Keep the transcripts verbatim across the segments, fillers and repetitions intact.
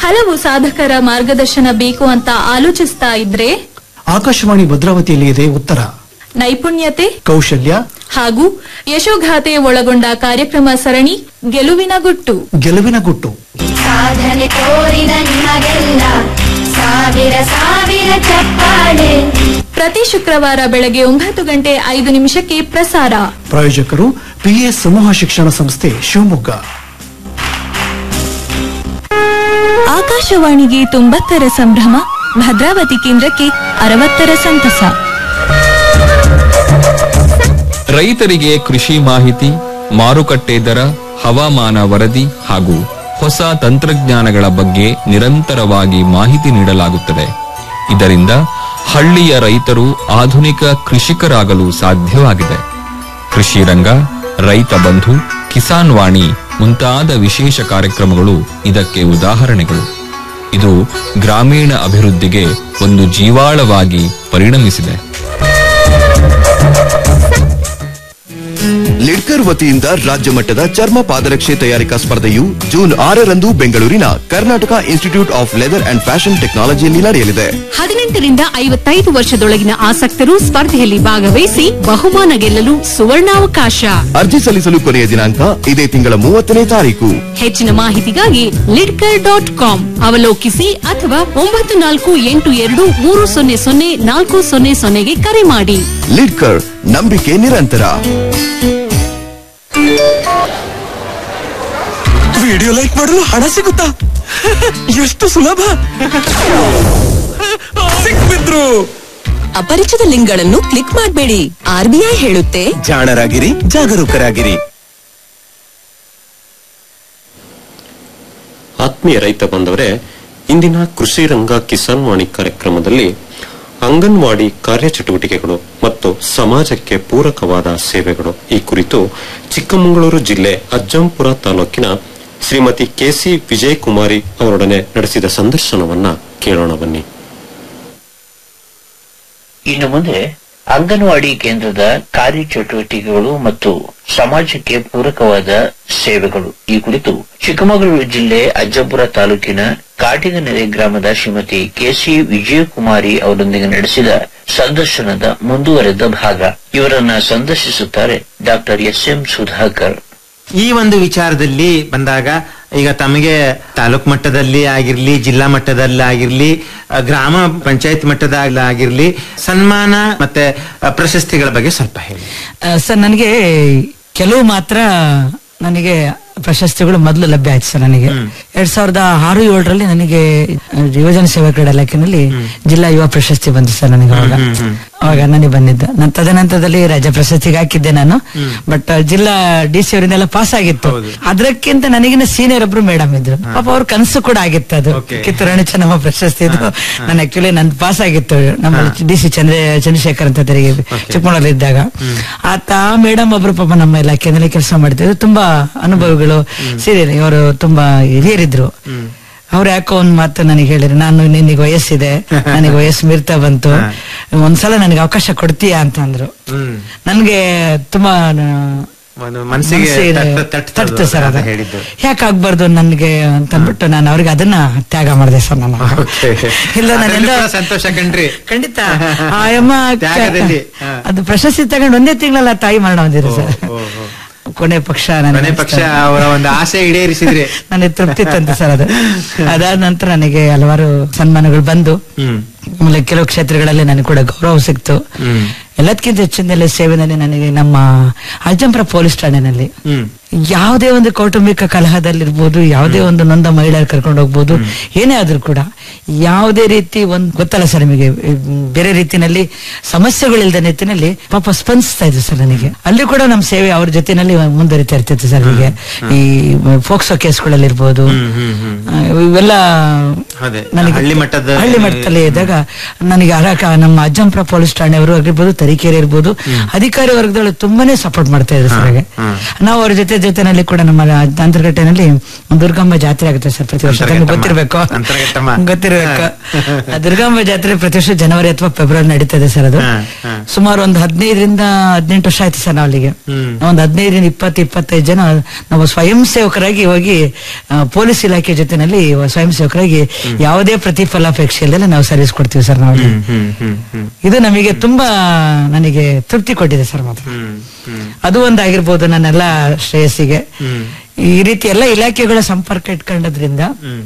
ಹಲವು ಸಾಧಕರ ಮಾರ್ಗದರ್ಶನ ಬೇಕು ಅಂತ ಆಲೋಚಿಸ್ತಾ ಇದ್ರೆ ಆಕಾಶವಾಣಿ ಭದ್ರಾವತಿಯಲ್ಲಿ ಇದೆ ಉತ್ತರ. ನೈಪುಣ್ಯತೆ, ಕೌಶಲ್ಯ ಹಾಗೂ ಯಶೋಗಾಥೆ ಒಳಗೊಂಡ ಕಾರ್ಯಕ್ರಮ ಸರಣಿ ಗೆಲುವಿನ ಗುಟ್ಟು. ಗೆಲುವಿನ ಗುಟ್ಟು ಸಾಧನೆ ತೋರಿದ ನಿಮಗೆಲ್ಲ ಸಾವಿರ ಸಾವಿರ ಚಪ್ಪಾಳೆ. ಪ್ರತಿ ಶುಕ್ರವಾರ ಬೆಳಗ್ಗೆ ಒಂಬತ್ತು ಗಂಟೆ ಐದು ನಿಮಿಷಕ್ಕೆ ಪ್ರಸಾರ. ಪ್ರಾಯೋಜಕರು ಪಿಎಸ್ ಸಮೂಹ ಶಿಕ್ಷಣ ಸಂಸ್ಥೆ ಶಿವಮೊಗ್ಗ. ಆಕಾಶವಾಣಿಗೆ ತೊಂಬತ್ತರ ಸಂಭ್ರಮ, ಭದ್ರಾವತಿ ಕೇಂದ್ರಕ್ಕೆ ಅರವತ್ತರ ಸಂತಸ. ರೈತರಿಗೆ ಕೃಷಿ ಮಾಹಿತಿ, ಮಾರುಕಟ್ಟೆ ದರ, ಹವಾಮಾನ ವರದಿ ಹಾಗೂ ಹೊಸ ತಂತ್ರಜ್ಞಾನಗಳ ಬಗ್ಗೆ ನಿರಂತರವಾಗಿ ಮಾಹಿತಿ ನೀಡಲಾಗುತ್ತದೆ. ಇದರಿಂದ ಹಳ್ಳಿಯ ರೈತರು ಆಧುನಿಕ ಕೃಷಿಕರಾಗಲು ಸಾಧ್ಯವಾಗಿದೆ. ಕೃಷಿ ರಂಗ, ರೈತ ಬಂಧು, ಕಿಸಾನ್ ವಾಣಿ ಮುಂತಾದ ವಿಶೇಷ ಕಾರ್ಯಕ್ರಮಗಳು ಇದಕ್ಕೆ ಉದಾಹರಣೆಗಳು. ಇದು ಗ್ರಾಮೀಣ ಅಭಿವೃದ್ಧಿಗೆ ಒಂದು ಜೀವಾಳವಾಗಿ ಪರಿಣಮಿಸಿದೆ. ಲಿಡ್ಕರ್ ವತಿಯಿಂದ ರಾಜ್ಯ ಮಟ್ಟದ ಚರ್ಮ ಪಾದರಕ್ಷೆ ತಯಾರಿಕಾ ಸ್ಪರ್ಧೆಯು ಜೂನ್ ಆರರಂದು ಬೆಂಗಳೂರಿನ Karnataka institute of leather and fashion ಟೆಕ್ನಾಲಜಿಯಲ್ಲಿ ನಡೆಯಲಿದೆ. ಹದಿನೆಂಟರಿಂದ ಐವತ್ತೈದು ವರ್ಷದೊಳಗಿನ ಆಸಕ್ತರು ಸ್ಪರ್ಧೆಯಲ್ಲಿ ಭಾಗವಹಿಸಿ ಬಹುಮಾನ ಗೆಲ್ಲಲು ಸುವರ್ಣಾವಕಾಶ. ಅರ್ಜಿ ಸಲ್ಲಿಸಲು ಕೊನೆಯ ದಿನಾಂಕ ಇದೇ ತಿಂಗಳ ಮೂವತ್ತನೇ ತಾರೀಕು. ಹೆಚ್ಚಿನ ಮಾಹಿತಿಗಾಗಿ ಲಿಡ್ಕರ್ ಡಾಟ್ ಕಾಮ್ ಅವಲೋಕಿಸಿ ಅಥವಾ ಒಂಬತ್ತು ನಾಲ್ಕು ಎಂಟು ಎರಡು ಮೂರು ಸೊನ್ನೆ ಸೊನ್ನೆ ನಾಲ್ಕು ಸೊನ್ನೆ ಸೊನ್ನೆಗೆ ಕರೆ ಮಾಡಿ. ಲಿಡ್ಕರ್, ನಂಬಿಕೆ ನಿರಂತರ. ವಿಡಿಯೋ ಲೈಕ್ ಮಾಡಲು ಹಣ ಸಿಗುತ್ತಾ? ಎಷ್ಟು ಸುಲಭ! ಸಿಕ್ಬಿದ್ರು. ಅಪರಿಚಿತ ಲಿಂಕ್ಗಳನ್ನು ಕ್ಲಿಕ್ ಮಾಡಬೇಡಿ. ಆರ್ಬಿಐ ಹೇಳುತ್ತೆ, ಜಾಣರಾಗಿರಿ, ಜಾಗರೂಕರಾಗಿರಿ. ಆತ್ಮೀಯ ರೈತ ಬಂದವರೇ, ಇಂದಿನ ಕೃಷಿ ರಂಗ ಕಿಸಾನ್ ವಾಣಿ ಕಾರ್ಯಕ್ರಮದಲ್ಲಿ ಅಂಗನವಾಡಿ ಕಾರ್ಯಚಟುವಟಿಕೆಗಳು ಮತ್ತು ಸಮಾಜಕ್ಕೆ ಪೂರಕವಾದ ಸೇವೆಗಳು ಈ ಕುರಿತು ಚಿಕ್ಕಮಗಳೂರು ಜಿಲ್ಲೆ ಅಜ್ಜಂಪುರ ತಾಲೂಕಿನ ಶ್ರೀಮತಿ ಕೆಸಿ ವಿಜಯಕುಮಾರಿ ಅವರೊಡನೆ ನಡೆಸಿದ ಸಂದರ್ಶನವನ್ನ ಕೇಳೋಣ ಬನ್ನಿ. ಇನ್ನು ಮುಂದೆ ಅಂಗನವಾಡಿ ಕೇಂದ್ರದ ಕಾರ್ಯಚಟುವಟಿಕೆಗಳು ಮತ್ತು ಸಮಾಜಕ್ಕೆ ಪೂರಕವಾದ ಸೇವೆಗಳು ಈ ಕುರಿತು ಚಿಕ್ಕಮಗಳೂರು ಜಿಲ್ಲೆ ಅಜ್ಜಂಪುರ ತಾಲೂಕಿನ ಕಾಟಿಗನೆರೆ ಗ್ರಾಮದ ಶ್ರೀಮತಿ ಕೆಸಿ ವಿಜಯಕುಮಾರಿ ಅವರೊಂದಿಗೆ ನಡೆಸಿದ ಸಂದರ್ಶನದ ಮುಂದುವರೆದ ಭಾಗ. ಇವರನ್ನ ಸಂದರ್ಶಿಸುತ್ತಾರೆ ಡಾಕ್ಟರ್ ಎಸ್ ಎಂ ಸುಧಾಕರ್. ಈ ಒಂದು ವಿಚಾರದಲ್ಲಿ ಬಂದಾಗ ಈಗ ತಮಗೆ ತಾಲೂಕು ಮಟ್ಟದಲ್ಲಿ ಆಗಿರ್ಲಿ, ಜಿಲ್ಲಾ ಮಟ್ಟದಲ್ಲಿ ಆಗಿರ್ಲಿ, ಗ್ರಾಮ ಪಂಚಾಯತ್ ಮಟ್ಟದಲ್ಲಿ ಆಗಿರ್ಲಿ, ಸನ್ಮಾನ ಮತ್ತೆ ಪ್ರಶಸ್ತಿಗಳ ಬಗ್ಗೆ ಸ್ವಲ್ಪ ಹೇಳಿ ಸರ್. ನನಗೆ ಕೆಲವು ಮಾತ್ರ ನನಗೆ ಪ್ರಶಸ್ತಿಗಳು ಮೊದಲು ಲಭ್ಯ ಆಯ್ತು ಸರ್. ನನಗೆ ಎರಡ್ ಸಾವಿರದ ಆರು ಏಳರಲ್ಲಿ ನನಗೆ ಯುವಜನ ಸೇವಾ ಕ್ರೀಡಾ ಇಲಾಖೆಯಲ್ಲಿ ಜಿಲ್ಲಾ ಯುವ ಪ್ರಶಸ್ತಿ ಬಂತು ಸರ್ ನನಗೆ. ಅವಾಗ ಅವಾಗ ನನಗೆ ಬಂದಿದ್ದ. ನನ್ನ ತದನಂತರದಲ್ಲಿ ರಾಜ್ಯ ಪ್ರಶಸ್ತಿಗೆ ಹಾಕಿದ್ದೆ ನಾನು. ಬಟ್ ಜಿಲ್ಲಾ ಡಿ ಸಿ ಅವರಿಂದೆಲ್ಲ ಪಾಸ್ ಆಗಿತ್ತು. ಅದಕ್ಕಿಂತ ನನಗಿನ ಸೀನಿಯರ್ ಒಬ್ರು ಮೇಡಮ್ ಇದ್ರು. ಪಾಪ ಅವ್ರ ಕನಸು ಕೂಡ ಆಗಿತ್ತು ಅದು, ಕಿತ್ತೂರಾಣಿ ಚೆನ್ನಮ್ಮ ಪ್ರಶಸ್ತಿ. ಇದು ನಾನು ಆಕ್ಚುಲಿ ನನ್ ಪಾಸ್ ಆಗಿತ್ತು ನಮ್ಮ ಡಿ ಸಿ ಚಂದ್ರ ಚಂದ್ರಶೇಖರ್ ಅಂತ ಚಿಕ್ಕಮಗಳೂರಲ್ಲಿ ಇದ್ದಾಗ. ಆತ ಮೇಡಮ್ ಒಬ್ರು ಪಾಪ ನಮ್ಮ ಇಲಾಖೆಯಲ್ಲಿ ಕೆಲಸ ಮಾಡ್ತಿದ್ರು. ತುಂಬಾ ಅನುಭವಿಗಳು ಸೀರಿಯಲ್. ಇವರು ತುಂಬಾ ಹಿರಿಯರಿದ್ರು. ಅವ್ರು ಯಾಕೋ ಒಂದ್ ಮಾತು ನನಗೆ ಹೇಳಿದ್ರು, ನಾನು ನಿನಗೆ ವಯಸ್ಸಿದೆ, ನನಗೆ ವಯಸ್ಸು ಮೀರ್ತಾ ಬಂತು, ಒಂದ್ಸಲ ನನಗೆ ಅವಕಾಶ ಕೊಡ್ತೀಯಾ ಅಂತ ಅಂದ್ರು. ನನ್ಗೆ ತುಂಬಾ ಮನಸ್ಸಿಗೆ ತಟ್ತು ಸರ್. ಅದ ಯಾಕಾಗ್ಬಾರ್ದು ನನ್ಗೆ ಅಂತ ಅಂದ್ಬಿಟ್ಟು ನಾನು ಅವ್ರಿಗೆ ಅದನ್ನ ತ್ಯಾಗ ಮಾಡಿದೆ ಸರ್. ನಾನು ಇಲ್ಲ ನಾನೆಲ್ಲ ಸಂತೋಷ ಕಂಡ್ರಿ. ಖಂಡಿತ. ಆ ಅಮ್ಮ ಅದು ಪ್ರಶಸ್ತಿ ತಗೊಂಡು ಒಂದೇ ತಿಂಗಳಲ್ಲ ತಾಯಿ ಮರಣ ಹೊಂದಿದ್ರು ಸರ್. ಕೊನೆ ಪಕ್ಷ ಕೊನೆ ಪಕ್ಷ ಅವರ ಒಂದು ಆಸೆ ಈಡೇರಿಸಿದ್ರೆ ನನಗೆ ತೃಪ್ತಿ ತಂತು ಸರ್. ಅದು ಅದಾದ ನಂತರ ನನಗೆ ಹಲವಾರು ಸನ್ಮಾನಗಳು ಬಂದು, ಆಮೇಲೆ ಕೆಲವು ಕ್ಷೇತ್ರಗಳಲ್ಲಿ ನನಗೆ ಕೂಡ ಗೌರವ ಸಿಕ್ತು. ಎಲ್ಲದಕ್ಕಿಂತ ಹೆಚ್ಚಿನಲ್ಲಿ ಸೇವೆನಲ್ಲಿ ನನಗೆ ನಮ್ಮ ಅಜ್ಜಂಪುರ ಪೊಲೀಸ್ ಠಾಣೆನಲ್ಲಿ ಯಾವುದೇ ಒಂದು ಕೌಟುಂಬಿಕ ಕಲಹದಲ್ಲಿರ್ಬೋದು, ಯಾವುದೇ ಒಂದು ನೊಂದ ಮಹಿಳೆಯರು ಕರ್ಕೊಂಡು ಹೋಗ್ಬೋದು, ಏನೇ ಆದ್ರೂ ಕೂಡ ಯಾವುದೇ ರೀತಿ ಒಂದು ಗೊತ್ತಲ್ಲ ಸರ್ ನಿಮಗೆ, ಬೇರೆ ರೀತಿನಲ್ಲಿ ಸಮಸ್ಯೆಗಳಿಲ್ಲದ ನಿಟ್ಟಿನಲ್ಲಿ ಪಾಪ ಸ್ಪಂದಿಸ್ತಾ ಇದ್ರು ಸರ್ ನನಗೆ. ಅಲ್ಲಿ ಕೂಡ ನಮ್ಮ ಸೇವೆ ಅವ್ರ ಜೊತೆನಲ್ಲಿ ಮುಂದುವರಿತಾ ಇರ್ತಿತ್ತು ಸರ್. ಹೀಗೆ ಈ ಫೋಕ್ಸೋ ಕೇಸ್ಗಳಲ್ಲಿ ಇರ್ಬೋದು, ಇವೆಲ್ಲ ನನಗೆ ಹಳ್ಳಿ ಮಟ್ಟದ ಹಳ್ಳಿ ಮಟ್ಟದಲ್ಲಿ ಇದ್ದಾಗ ನನಗೆ ನಮ್ಮ ಅಜ್ಜಂಪುರ ಪೊಲೀಸ್ ಠಾಣೆಯವರು ಆಗಿರ್ಬೋದು, ತರೀಕೆರೆ ಇರ್ಬೋದು, ಅಧಿಕಾರಿ ವರ್ಗದವರು ತುಂಬಾನೇ ಸಪೋರ್ಟ್ ಮಾಡ್ತಾ ಇದ್ರು ಸರ್. ನಾವು ಅವ್ರ ಜೊತೆ ಜೊತೆನಲ್ಲಿ ಕೂಡ ನಮ್ಮ ಅಂತರ್ಘಟ್ಟೆನಲ್ಲಿ ದುರ್ಗಮ್ಮ ಜಾತ್ರೆ ಆಗುತ್ತೆ ಸರ್ ಪ್ರತಿ ವರ್ಷ. ತಮಗೆ ಗೊತ್ತಿರ್ಬೇಕು ಗೊತ್ತಿರ್ಬೇಕು ಆ ದುರ್ಗಾಂಬ ಜಾತ್ರೆ ಪ್ರತಿ ವರ್ಷ ಜನವರಿ ಅಥವಾ ಫೆಬ್ರವರಿ ನಡೀತದೆ ಸರ್. ಅದು ಸುಮಾರು ಒಂದು ಹದಿನೈದರಿಂದ ಹದಿನೆಂಟು ವರ್ಷ ಆಯ್ತು ಸರ್ ನಾವು ಅಲ್ಲಿಗೆ. ಒಂದು ಹದಿನೈದರಿಂದ ಇಪ್ಪತ್ತು ಇಪ್ಪತ್ತೈದು ಜನ ನಾವು ಸ್ವಯಂ ಸೇವಕರಾಗಿ ಹೋಗಿ ಪೊಲೀಸ್ ಇಲಾಖೆ ಜೊತೆನಲ್ಲಿ ಸ್ವಯಂ ಸೇವಕರಾಗಿ ಯಾವುದೇ ಪ್ರತಿಫಲಾಪೇಕ್ಷೆ ಇಲ್ಲದೆ ನಾವು ಸರ್ವಿಸ್ ಕೊಡ್ತೀವಿ ಸರ್ ನಾವು. ಇದು ನಮಗೆ ತುಂಬಾ ನನಗೆ ತೃಪ್ತಿ ಕೊಟ್ಟಿದೆ ಸರ್. ಮಾತ್ರ ಅದು ಒಂದಾಗಿರ್ಬೋದು ನನ್ನೆಲ್ಲ ಶ್ರೇಯಸ್ಸಿಗೆ. ಈ ರೀತಿ ಎಲ್ಲ ಇಲಾಖೆಗಳ ಸಂಪರ್ಕ ಇಟ್ಕೊಂಡದ್ರಿಂದ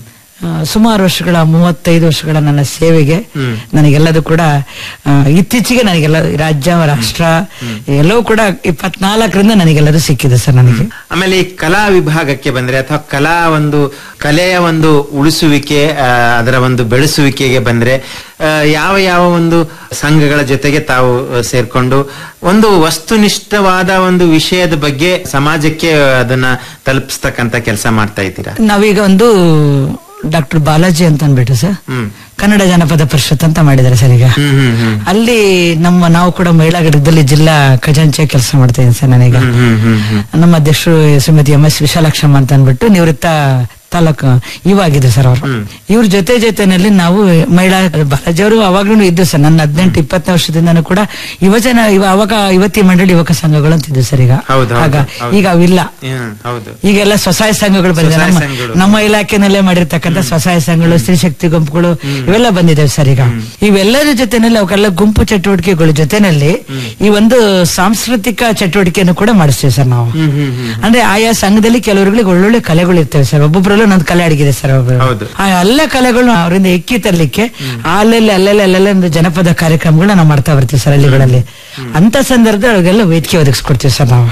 ಸುಮಾರು ವರ್ಷಗಳ ಮೂವತ್ತೈದು ವರ್ಷಗಳ ನನ್ನ ಸೇವೆಗೆ ನನಗೆಲ್ಲದೂ ಕೂಡ ಇತ್ತೀಚೆಗೆ ನನಗೆಲ್ಲ ರಾಜ್ಯ ರಾಷ್ಟ್ರ ಎಲ್ಲವೂ ಕೂಡ ಇಪ್ಪತ್ನಾಲ್ಕರಿಂದ ನನಗೆಲ್ಲರೂ ಸಿಕ್ಕಿದೆ ಸರ್ ನನಗೆ. ಆಮೇಲೆ ಈ ಕಲಾ ವಿಭಾಗಕ್ಕೆ ಬಂದ್ರೆ ಅಥವಾ ಕಲಾ ಒಂದು ಕಲೆಯ ಒಂದು ಉಳಿಸುವಿಕೆ ಅದರ ಒಂದು ಬೆಳೆಸುವಿಕೆಗೆ ಬಂದ್ರೆ ಯಾವ ಯಾವ ಒಂದು ಸಂಘಗಳ ಜೊತೆಗೆ ತಾವು ಸೇರ್ಕೊಂಡು ಒಂದು ವಸ್ತುನಿಷ್ಠವಾದ ಒಂದು ವಿಷಯದ ಬಗ್ಗೆ ಸಮಾಜಕ್ಕೆ ಅದನ್ನ ತಲುಪಿಸ್ತಕ್ಕಂತ ಕೆಲಸ ಮಾಡ್ತಾ ಇದ್ದೀರಾ? ನಾವೀಗ ಒಂದು ಡಾಕ್ಟರ್ ಬಾಲಾಜಿ ಅಂತ ಅಂದ್ಬಿಟ್ಟು ಸರ್ ಕನ್ನಡ ಜನಪದ ಪರಿಷತ್ ಅಂತ ಮಾಡಿದ್ದಾರೆ ಸರ್. ಈಗ ಅಲ್ಲಿ ನಮ್ಮ ನಾವು ಕೂಡ ಮಹಿಳಾ ಘಟಕದಲ್ಲಿ ಜಿಲ್ಲಾ ಖಜಾಂಚಿ ಕೆಲಸ ಮಾಡ್ತಾ ಇದ್ದೀನಿ ಸರ್. ನನಗ ನಮ್ಮ ಅಧ್ಯಕ್ಷರು ಶ್ರೀಮತಿ ಎಂ ಎಸ್ ವಿಶಾಲಾಕ್ಷಮ್ಮ ಅಂತ ಅಂದ್ಬಿಟ್ಟು ನಿವೃತ್ತ ತಾಲೂಕು ಇವಾಗಿದ್ರು ಸರ್ ಅವರು. ಇವ್ರ ಜೊತೆ ಜೊತೆನಲ್ಲಿ ನಾವು ಮಹಿಳಾ ಬಾಲಾಜಿ ಅವರು ಅವಾಗ್ಲೂ ಇದ್ದು ಸರ್. ನನ್ನ ಹದಿನೆಂಟು ಇಪ್ಪತ್ತನೇ ವರ್ಷದಿಂದನೂ ಕೂಡ ಯುವಜನ ಅವಾಗ ಯುವತಿ ಮಂಡಳಿ ಯುವಕ ಸಂಘಗಳು ಅಂತಿದ್ದು ಸರ್. ಈಗ ಆಗ ಈಗ ಅವಿಲ್ಲ, ಈಗೆಲ್ಲ ಸ್ವಸಹಾಯ ಸಂಘಗಳು ಬಂದಿದೆ. ನಮ್ಮ ನಮ್ಮ ಇಲಾಖೆನಲ್ಲೇ ಮಾಡಿರ್ತಕ್ಕಂಥ ಸ್ವಸಹಾಯ ಸಂಘಗಳು, ಸ್ತ್ರೀ ಶಕ್ತಿ ಗುಂಪುಗಳು ಇವೆಲ್ಲ ಬಂದಿದ್ದಾವೆ ಸರ್. ಈಗ ಇವೆಲ್ಲರ ಜೊತೆನಲ್ಲಿ ಅವಕ್ಕೆಲ್ಲ ಗುಂಪು ಚಟುವಟಿಕೆಗಳ ಜೊತೆನಲ್ಲಿ ಈ ಒಂದು ಸಾಂಸ್ಕೃತಿಕ ಚಟುವಟಿಕೆಯನ್ನು ಕೂಡ ಮಾಡಿಸ್ತೀವಿ ಸರ್ ನಾವು. ಅಂದ್ರೆ ಆಯಾ ಸಂಘದಲ್ಲಿ ಕೆಲವರುಗಳಿಗೆ ಒಳ್ಳೊಳ್ಳೆ ಕಲೆಗಳು ಇರ್ತವೆ ಸರ್. ಒಬ್ಬೊಬ್ರು ನಂದು ಕಲೆ ಅಡಗಿದೆ ಸರ್. ಆ ಎಲ್ಲ ಕಲೆಗಳು ಅವರಿಂದ ಎಕ್ಕಿ ತರಲಿಕ್ಕೆ ಅಲ್ಲೆಲ್ಲ ಅಲ್ಲೆಲ್ಲ ಅಲ್ಲೆಲ್ಲ ಒಂದು ಜನಪದ ಕಾರ್ಯಕ್ರಮಗಳನ್ನ ನಾವು ಮಾಡ್ತಾ ಬರ್ತೀವಿ ಸರ್ ಹಳ್ಳಿಗಳಲ್ಲಿ. ಅಂತ ಸಂದರ್ಭದಲ್ಲಿ ಅವ್ರಿಗೆಲ್ಲ ವೇದಿಕೆ ಒದಗಿಸ್ಕೊಡ್ತೀವಿ ಸರ್ ನಾವು.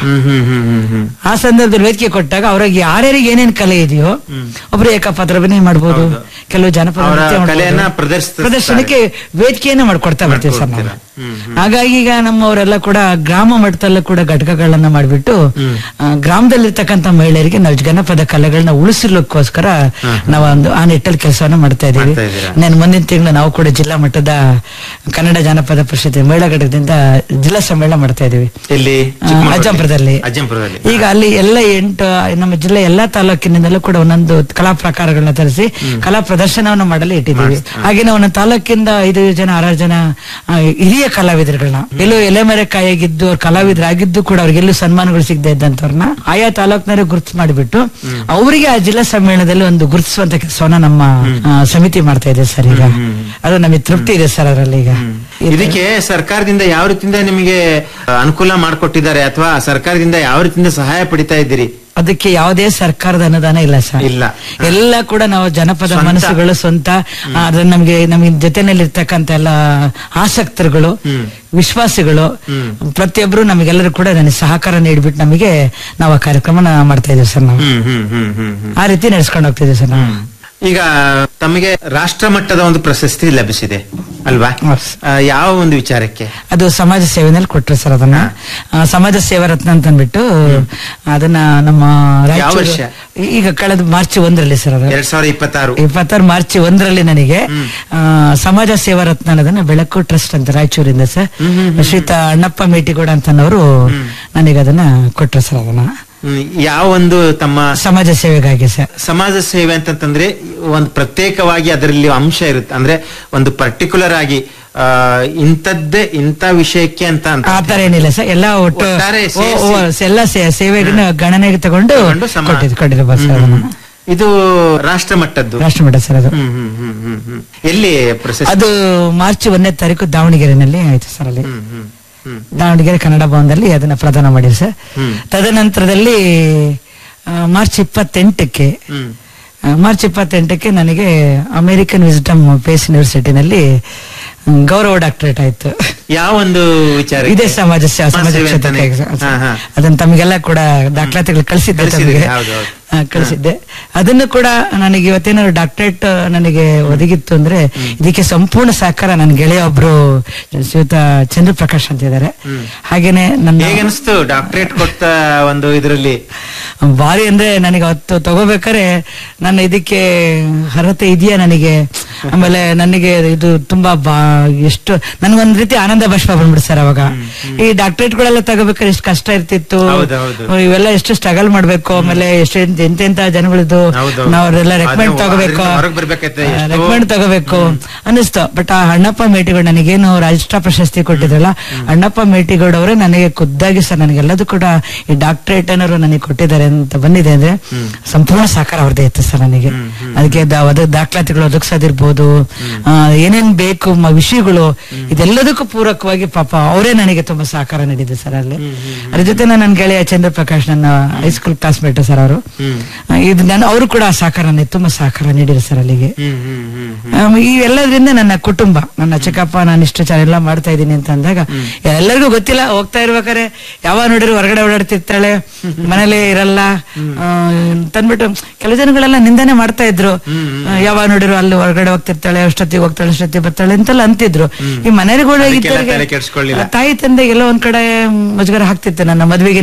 ಆ ಸಂದರ್ಭದಲ್ಲಿ ವೇದಿಕೆ ಕೊಟ್ಟಾಗ ಅವ್ರಿಗೆ ಯಾರ್ಯಾರಿಗೆ ಏನೇನ್ ಕಲೆ ಇದೆಯೋ, ಒಬ್ರು ಏಕಪಾತ್ರ ಅಭಿನಯ ಮಾಡ್ಬೋದು, ಕೆಲವು ಜನಪದ ಪ್ರದರ್ಶನಕ್ಕೆ ವೇದಿಕೆಯನ್ನ ಮಾಡ್ಕೊಡ್ತಾ ಬರ್ತೀವಿ ಸರ್ ನಾವು. ಹಾಗಾಗಿ ಈಗ ನಮ್ಮವರೆಲ್ಲ ಕೂಡ ಗ್ರಾಮ ಮಟ್ಟದಲ್ಲೂ ಕೂಡ ಘಟಕಗಳನ್ನ ಮಾಡ್ಬಿಟ್ಟು ಗ್ರಾಮದಲ್ಲಿರ್ತಕ್ಕಂಥ ಮಹಿಳೆಯರಿಗೆ ನಾವು ಜನಪದ ಕಲೆಗಳನ್ನ ಉಳಿಸಲಿಕ್ಕೋಸ್ಕರ ನಾವೊಂದು ಆ ನಿಟ್ಟಲ್ಲಿ ಕೆಲಸವನ್ನ ಮಾಡ್ತಾ ಇದೀವಿ. ನಾನು ಮುಂದಿನ ತಿಂಗಳು ನಾವು ಕೂಡ ಜಿಲ್ಲಾ ಮಟ್ಟದ ಕನ್ನಡ ಜನಪದ ಪರಿಷತ್ ಮಹಿಳಾ ಘಟಕದಿಂದ ಜಿಲ್ಲಾ ಸಮ್ಮೇಳನ ಮಾಡ್ತಾ ಇದೀವಿ ಇಲ್ಲಿ ಅಜ್ಜಂಪುರದಲ್ಲಿ. ಈಗ ಅಲ್ಲಿ ಎಲ್ಲ ಎಂಟು ನಮ್ಮ ಜಿಲ್ಲೆ ಎಲ್ಲಾ ತಾಲೂಕಿನಿಂದಲೂ ಕೂಡ ಒಂದೊಂದು ಕಲಾ ಪ್ರಕಾರಗಳನ್ನ ತರಿಸಿ ಕಲಾ ಪ್ರದರ್ಶನವನ್ನು ಮಾಡಲು ಇಟ್ಟಿದ್ದೀವಿ. ಹಾಗೆ ಒಂದೊಂದು ತಾಲೂಕಿಂದ ಐದು ಜನ ಆರಾರು ಜನ ಹಿರಿಯ ಕಲಾವಿದರುಗಳನ್ನ ಎಲ್ಲೋ ಎಲೆಮರೆಕಾಯಾಗಿದ್ದು ಅವ್ರ ಕಲಾವಿದರಾಗಿದ್ದು ಕೂಡ ಅವ್ರಿಗೆಲ್ಲೂ ಸನ್ಮಾನಗಳು ಸಿಗದೆ ಇದ್ದಂತವ್ರನ್ನ ಆಯಾ ತಾಲೂಕಿನವರೇ ಗುರುತು ಮಾಡಿಬಿಟ್ಟು ಅವರಿಗೆ ಆ ಜಿಲ್ಲಾ ಸಮ್ಮೇಳನದಲ್ಲಿ ಒಂದು ಗುರುತಿಸುವಂತ ಕೆಲಸವನ್ನ ನಮ್ಮ ಸಮಿತಿ ಮಾಡ್ತಾ ಇದೆ ಸರ್. ಈಗ ಅದು ನಮಗೆ ತೃಪ್ತಿ ಇದೆ ಸರ್ ಅದರಲ್ಲಿ. ಈಗ ಇದಕ್ಕೆ ಸರ್ಕಾರದಿಂದ ಯಾವ ರೀತಿಯಿಂದ ನಿಮಗೆ ಅನುಕೂಲ ಮಾಡಿಕೊಟ್ಟಿದ್ದಾರೆ ಅಥವಾ ಸರ್ಕಾರದಿಂದ ಯಾವ ರೀತಿಯಿಂದ ಸಹಾಯ ಪಡಿತಾ ಇದ್ದೀರಿ? ಅದಕ್ಕೆ ಯಾವುದೇ ಸರ್ಕಾರದ ಅನುದಾನ ಇಲ್ಲ ಸರ್. ಇಲ್ಲ, ಎಲ್ಲ ಕೂಡ ನಾವು ಜನಪದ ಮನಸ್ಸುಗಳು ಸ್ವಂತ. ಅದನ್ನ ನಮ್ಗೆ ನಮ್ಗೆ ಜೊತೆನಲ್ಲಿರ್ತಕ್ಕಂಥ ಎಲ್ಲ ಆಸಕ್ತರುಗಳು, ವಿಶ್ವಾಸಿಗಳು ಪ್ರತಿಯೊಬ್ರು ನಮಗೆಲ್ಲರೂ ಕೂಡ ನನಗೆ ಸಹಕಾರ ನೀಡ್ಬಿಟ್ಟು ನಮಗೆ ನಾವು ಆ ಕಾರ್ಯಕ್ರಮ ಮಾಡ್ತಾ ಇದ್ದೀವಿ ಸರ್. ನಾವು ಆ ರೀತಿ ನಡೆಸ್ಕೊಂಡು ಹೋಗ್ತಿದ್ದೀವಿ ಸರ್ ನಾವು. ಈಗ ತಮಗೆ ರಾಷ್ಟ್ರ ಮಟ್ಟದ ಒಂದು ಪ್ರಶಸ್ತಿ ಲಭಿಸಿದೆ ಅಲ್ವಾ? ಯಾವ ಒಂದು ವಿಚಾರಕ್ಕೆ? ಅದು ಸಮಾಜ ಸೇವೆನಲ್ಲಿ ಕೊಟ್ರು ಸರ್. ಅದನ್ನ ಸಮಾಜ ಸೇವಾ ರತ್ನ ಅಂತ ಅಂದ್ಬಿಟ್ಟು ಅದನ್ನ ನಮ್ಮ ಈಗ ಕಳೆದ ಮಾರ್ಚ್ ಒಂದರಲ್ಲಿ ಸರ್, ಅದು ಎರಡ್ ಸಾವಿರದ ಇಪ್ಪತ್ತಾರು ಇಪ್ಪತ್ತಾರು ಮಾರ್ಚ್ ಒಂದರಲ್ಲಿ ನನಗೆ ಸಮಾಜ ಸೇವಾ ರತ್ನ ಅನ್ನೋದನ್ನ ಬೆಳಕು ಟ್ರಸ್ಟ್ ಅಂತ ರಾಯಚೂರಿಂದ ಸರ್ ಶ್ರೀತ ಅಣ್ಣಪ್ಪ ಮೇಟಿಗೌಡ ಅಂತನವರು ನನಗೆ ಅದನ್ನ ಕೊಟ್ರು ಸರ್. ಅದನ್ನ ಯಾವ ಒಂದು ತಮ್ಮ ಸಮಾಜ ಸೇವೆಗಾಗಿ ಸರ್. ಸಮಾಜ ಸೇವೆ ಅಂತಂದ್ರೆ ಒಂದು ಪ್ರತ್ಯೇಕವಾಗಿ ಅದರಲ್ಲಿ ಅಂಶ ಇರುತ್ತೆ, ಅಂದ್ರೆ ಒಂದು ಪರ್ಟಿಕ್ಯುಲರ್ ಆಗಿ ಇಂಥದ್ದೇ ಇಂಥ ವಿಷಯಕ್ಕೆ ಅಂತ ಆತರ ಏನಿಲ್ಲ ಸರ್. ಎಲ್ಲ ಒಟ್ಟು ಎಲ್ಲ ಸೇವೆಗಳನ್ನ ಗಣನೆಗೆ ತಗೊಂಡು ಕೊಟ್ಟಿದ್ರು. ಇದು ರಾಷ್ಟ್ರ ಮಟ್ಟದ್ದು ರಾಷ್ಟ್ರ ಮಟ್ಟ ಸರ್. ಅದು ಎಲ್ಲಿ ಪ್ರಶಸ್ತಿ? ಅದು ಮಾರ್ಚ್ ಒಂದನೇ ತಾರೀಕು ದಾವಣಗೆರೆನಲ್ಲಿ ಆಯ್ತು ಸರ್. ಅಲ್ಲಿ ದಾವಣಗೆರೆ ಕನ್ನಡ ಭವನದಲ್ಲಿ ಅದನ್ನ ಪ್ರದಾನ ಮಾಡಿದ್ರು ಸರ್. ತದನಂತರದಲ್ಲಿ ಮಾರ್ಚ್ ಇಪ್ಪತ್ತೆಂಟಕ್ಕೆ ಮಾರ್ಚ್ ಇಪ್ಪತ್ತೆಂಟಕ್ಕೆ ನನಗೆ ಅಮೆರಿಕನ್ ವಿಸ್ಡಮ್ ಪೇಸ್ ಯೂನಿವರ್ಸಿಟಿನಲ್ಲಿ ಗೌರವ ಡಾಕ್ಟರೇಟ್ ಆಯ್ತು. ಯಾವ ಒಂದು ವಿಚಾರ? ಇದೇ ಸಮಾಜ ಸಮಾಜ ಕ್ಷೇತ್ರಕ್ಕೆ. ಅದನ್ನ ತಮಗೆಲ್ಲ ಕೂಡ ದಾಖಲಾತಿಗಳು ಕಳಿಸಿದ್ದೆ ತಮಗೆ ಕಳಿಸಿದ್ದೆ. ಅದನ್ನು ಕೂಡ ನನಗೆ ಇವತ್ತೇನಾದ್ರು ಡಾಕ್ಟರೇಟ್ ನನಗೆ ಒದಗಿತ್ತು ಅಂದ್ರೆ ಇದಕ್ಕೆ ಸಂಪೂರ್ಣ ಸಹಕಾರ ನನ್ನ ಗೆಳೆಯ ಒಬ್ರು ಶ್ರೀಯುತ ಚಂದ್ರಪ್ರಕಾಶ್ ಅಂತ ಇದ್ದಾರೆ. ಹಾಗೇನೆ ನನ್ನ ಹೇಗನ್ನಿಸ್ತು ಡಾಕ್ಟರೇಟ್ ಕೊಟ್ಟ ಒಂದು ಇದರಲ್ಲಿ? ಭಾರಿ ಅಂದ್ರೆ ನನಗೆ ಅವತ್ತು ತಗೋಬೇಕಾರೆ ನನ್ನ ಇದಕ್ಕೆ ಅರ್ಹತೆ ಇದೆಯಾ ನನಗೆ ಆಮೇಲೆ ನನಗೆ ಇದು ತುಂಬಾ ಬಾ ಎಷ್ಟು ನನ್ಗೊಂದ್ ರೀತಿ ಆನಂದ ಬಾಷ್ಪ ಬಂದ್ಬಿಡು ಸರ್ ಅವಾಗ. ಈ ಡಾಕ್ಟರೇಟ್ಗಳೆಲ್ಲ ತಗೋಬೇಕಾದ್ರೆ ಎಷ್ಟು ಕಷ್ಟ ಇರ್ತಿತ್ತು, ಇವೆಲ್ಲ ಎಷ್ಟು ಸ್ಟ್ರಗಲ್ ಮಾಡ್ಬೇಕು, ಆಮೇಲೆ ಎಷ್ಟು ಎಂತೆಂತ ಜನಗಳಿದ್ದು ನಾವ್ರೆಲ್ಲ ರೆಕಮೆಂಡ್ ತಗೋಬೇಕು ರೆಕಮೆಂಡ್ ತಗೋಬೇಕು ಅನ್ನಿಸ್ತು. ಬಟ್ ಆ ಅಣ್ಣಪ್ಪ ಮೇಟಿಗೌಡ ನನಗೇನು ರಾಷ್ಟ್ರ ಪ್ರಶಸ್ತಿ ಕೊಟ್ಟಿದ್ರಲ್ಲ, ಅಣ್ಣಪ್ಪ ಮೇಟಿಗೌಡ ಅವರೇ ನನಗೆ ಖುದ್ದಾಗಿ ಸರ್ ನನಗೆಲ್ಲದೂ ಕೂಡ ಈ ಡಾಕ್ಟರೇಟ್ ಅನ್ನೋರು ನನಗೆ ಕೊಟ್ಟಿದ್ದಾರೆ ಅಂತ ಬಂದಿದೆ ಅಂದ್ರೆ ಸಂಪೂರ್ಣ ಸಹಕಾರ ಅವ್ರದ್ದೇ ಇತ್ತು ಸರ್ ನನಗೆ. ಅದಕ್ಕೆ ದಾಖಲಾತಿಗಳು ಒದಗಿಸೋದಿರ್ಬೋದು, ಏನೇನ್ ಬೇಕು ವಿಷಯಗಳು ಇದೆಲ್ಲದಕ್ಕೂ ಪೂರಕವಾಗಿ ಪಾಪ ಅವರೇ ನನಗೆ ತುಂಬಾ ಸಹಕಾರ ನೀಡಿದೆ ಸರ್. ಅಲ್ಲಿ ಅದ್ರ ಜೊತೆ ನನ್ನ ಗೆಳೆಯ ಚಂದ್ರಪ್ರಕಾಶ್, ನನ್ನ ಹೈಸ್ಕೂಲ್ ಕ್ಲಾಸ್ಮೇಟ್ ಸರ್ ಅವರು, ಇದು ನಾನು ಅವರು ಕೂಡ ಸಹಕಾರ ತುಂಬಾ ಸಹಕಾರ ನೀಡಿದ್ರು ಸರ್ ಅಲ್ಲಿಗೆ. ಇವೆಲ್ಲದ್ರಿಂದ ನನ್ನ ಕುಟುಂಬ, ನನ್ನ ಚಿಕ್ಕಪ್ಪ, ನಾನು ಇಷ್ಟು ಎಲ್ಲ ಮಾಡ್ತಾ ಇದ್ದೀನಿ ಅಂತ ಅಂದಾಗ ಎಲ್ಲರಿಗೂ ಗೊತ್ತಿಲ್ಲ. ಹೋಗ್ತಾ ಇರ್ಬೇಕಾರೆ ಯಾವ ನೋಡಿದ್ರು ಹೊರಗಡೆ ಓಡಾಡ್ತಿರ್ತಾಳೆ, ಮನೇಲಿ ಇರಲ್ಲ ತಂದ್ಬಿಟ್ಟು ಕೆಲವು ಜನಗಳೆಲ್ಲ ನಿಂದನೆ ಮಾಡ್ತಾ ಇದ್ರು. ಯಾವ ನೋಡಿದ್ರು ಅಲ್ಲಿ ಹೊರಗಡೆ ಹೋಗ್ತಿರ್ತಾಳೆ, ಅಷ್ಟೊತ್ತಿಗೆ ಹೋಗ್ತಾಳೆ, ಅಷ್ಟೊತ್ತಿಗೆ ಬರ್ತಾಳೆ ಅಂತೆಲ್ಲ ಅಂತಿದ್ರು. ಈ ಮನೆಗಳಿಗೆ ತಾಯಿ ತಂದೆ ಎಲ್ಲ ಒಂದ್ ಕಡೆ ಮುಜುಗರ ಹಾಕ್ತಿತ್ತು. ನನ್ನ ಮದ್ವೆಗೆ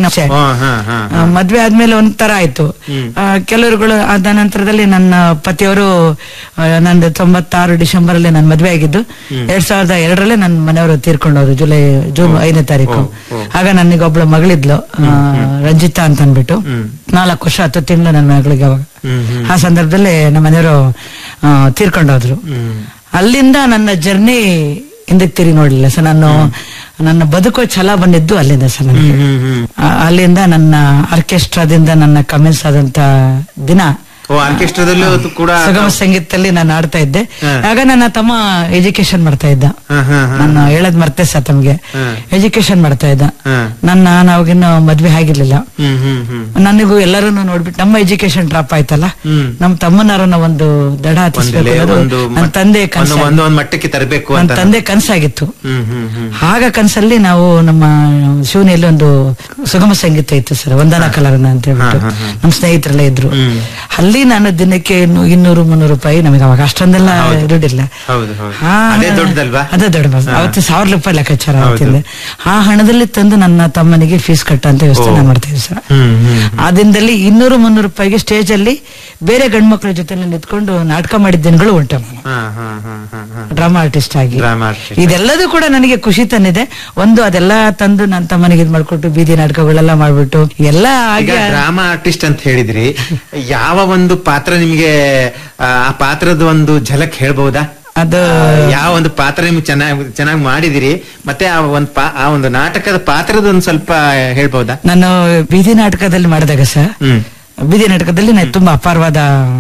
ಮದ್ವೆ ಆದ್ಮೇಲೆ ಒಂಥರ ಆಯ್ತು. ಕೆಲವರುಗಳು ಅದ ನಂತರದಲ್ಲಿ ನನ್ನ ಪತಿಯವರು ನಂದು ತೊಂಬತ್ತಾರು ಡಿಸೆಂಬರ್ ಅಲ್ಲಿ ನನ್ನ ಮದ್ವೆ ಆಗಿದ್ದು, ಎರಡ್ ಸಾವಿರದ ಎರಡರಲ್ಲೇ ನನ್ನ ಮನೆಯವರು ತೀರ್ಕೊಂಡವ್ರು ಜುಲೈ ಜೂನ್ ಐದನೇ ತಾರೀಕು. ಆಗ ನನಗೆ ಒಬ್ಳು ಮಗಳಿದ್ಲು ರಂಜಿತಾ ಅಂತ ಅನ್ಬಿಟ್ಟು, ನಾಲ್ಕು ವರ್ಷ ಹತ್ತು ತಿಂಗಳು ನನ್ನ ಮಗಳಿಗೆ ಅವಾಗ. ಆ ಸಂದರ್ಭದಲ್ಲಿ ನಮ್ಮ ಮನೆಯವರು ತೀರ್ಕೊಂಡೋದ್ರು. ಅಲ್ಲಿಂದ ನನ್ನ ಜರ್ನಿ ಹಿಂದಕ್ಕೆ ತಿರುಗಿ ನೋಡ್ಲಿಲ್ಲ ಸರ್. ನಾನು ನನ್ನ ಬದುಕೋ ಛಲ ಬಂದಿದ್ದು ಅಲ್ಲಿಂದ ಸರ್. ನನಗೆ ಅಲ್ಲಿಂದ ನನ್ನ ಆರ್ಕೆಸ್ಟ್ರಾದಿಂದ ನನ್ನ ಕಮೆನ್ಸ್ ಆದಂತ ದಿನ ಆರ್ಕೆಸ್ಟ್ರಾದಲ್ಲೂ ಕೂಡ ಸುಗಮ ಸಂಗೀತದಲ್ಲಿ ನಾನು ಆಡ್ತಾ ಇದ್ದೆ. ಆಗ ನನ್ನ ತಮ್ಮ ಎಜುಕೇಶನ್ ಮಾಡ್ತಾ ಇದ್ದ. ನಾನು ಹೇಳದ್ ಮರ್ತೆ ಸರ್ ತಮ್ಗೆ, ಎಜುಕೇಶನ್ ಮಾಡ್ತಾ ಇದ್ದ. ನನ್ನ ನಾವಾಗಿನ್ನು ಮದ್ವೆ ಆಗಿರ್ಲಿಲ್ಲ. ನನಗೂ ಎಲ್ಲರೂ ನೋಡ್ಬಿಟ್ಟು ನಮ್ಮ ಎಜುಕೇಶನ್ ಡ್ರಾಪ್ ಆಯ್ತಲ್ಲ, ನಮ್ ತಮ್ಮನಾರನ್ನ ಒಂದು ದಡ ಹತ್ತಿಸ್ಬೇಕು, ನನ್ನ ತಂದೆ ಮಟ್ಟಕ್ಕೆ ತರಬೇಕು, ನನ್ನ ತಂದೆ ಕನಸಾಗಿತ್ತು. ಆಗ ಕನಸಲ್ಲಿ ನಾವು ನಮ್ಮ ಶಿವನಿಯಲ್ಲಿ ಒಂದು ಸುಗಮ ಸಂಗೀತ ಇತ್ತು ಸರ್, ವಂದನಾ ಕಲಾರನ ಅಂತ ಹೇಳ್ಬಿಟ್ಟು ನಮ್ ಸ್ನೇಹಿತರೆಲ್ಲ ಇದ್ರು. ಅಲ್ಲಿ ನಾನು ದಿನಕ್ಕೆ ಇನ್ನೂರು ಮುನ್ನೂರು ರೂಪಾಯಿ, ನಮಗೆ ಅವಾಗ ಅಷ್ಟೊಂದೆಲ್ಲ ದುಡ್ಡಿಲ್ಲ, ಅದೇ ದೊಡ್ಡ ಅವತ್ತು ಸಾವಿರ ರೂಪಾಯಿ ಲೆಕ್ಕಾಚಾರ ಆಗ್ತಿದೆ. ಆ ಹಣದಲ್ಲಿ ತಂದು ನನ್ನ ತಮ್ಮನಿಗೆ ಫೀಸ್ ಕಟ್ಟಂತ ವ್ಯವಸ್ಥೆ ನಾನು ಮಾಡ್ತಾ ಇದ್ದೆ ಸರ್. ಆ ದಿನದಲ್ಲಿ ಇನ್ನೂರು ಮುನ್ನೂರು ರೂಪಾಯಿಗೆ ಸ್ಟೇಜ್ ಅಲ್ಲಿ ಬೇರೆ ಗಂಡು ಮಕ್ಕಳ ಜೊತೆ ನಿಂತ್ಕೊಂಡು ನಾಟಕ ಮಾಡಿದ ದಿನಗಳು ಉಂಟು, ಡ್ರಾಮಾ ಆರ್ಟಿಸ್ಟ್ ಆಗಿ. ಇದೆಲ್ಲದೂ ಕೂಡ ನನಗೆ ಖುಷಿ ತಂದಿದೆ. ಒಂದು ಅದೆಲ್ಲ ತಂದು ನನ್ನ ತಮ್ಮನಿಗೆ ಇದ್ ಮಾಡ್ಕೊಟ್ಟು ಬೀದಿ ನಾಟಕಗಳೆಲ್ಲ ಮಾಡ್ಬಿಟ್ಟು ಎಲ್ಲ ಆಗಿ ಡ್ರಾಮಾ ಆರ್ಟಿಸ್ಟ್ ಅಂತ ಹೇಳಿದ್ರಿ. ಯಾವ ಒಂದು ಪಾತ್ರ ನಿಮ್ಗೆ ಆ ಪಾತ್ರದ ಒಂದು ಝಲಕ್ ಹೇಳ್ಬಹುದಾ? ಅದು ಯಾವ ಒಂದು ಪಾತ್ರ ನಿಮ್ಗೆ ಚೆನ್ನಾಗಿ ಚೆನ್ನಾಗಿ ಮಾಡಿದಿರಿ, ಮತ್ತೆ ಆ ಒಂದು ಆ ಒಂದು ನಾಟಕದ ಪಾತ್ರದ ಒಂದ್ ಸ್ವಲ್ಪ ಹೇಳ್ಬಹುದಾ? ನಾನು ಬೀದಿ ನಾಟಕದಲ್ಲಿ ಮಾಡಿದಾಗ ಸರ್, ಬೀದಿ ನಾಟಕದಲ್ಲಿ ನನಗೆ ತುಂಬಾ ಅಪಾರವಾದ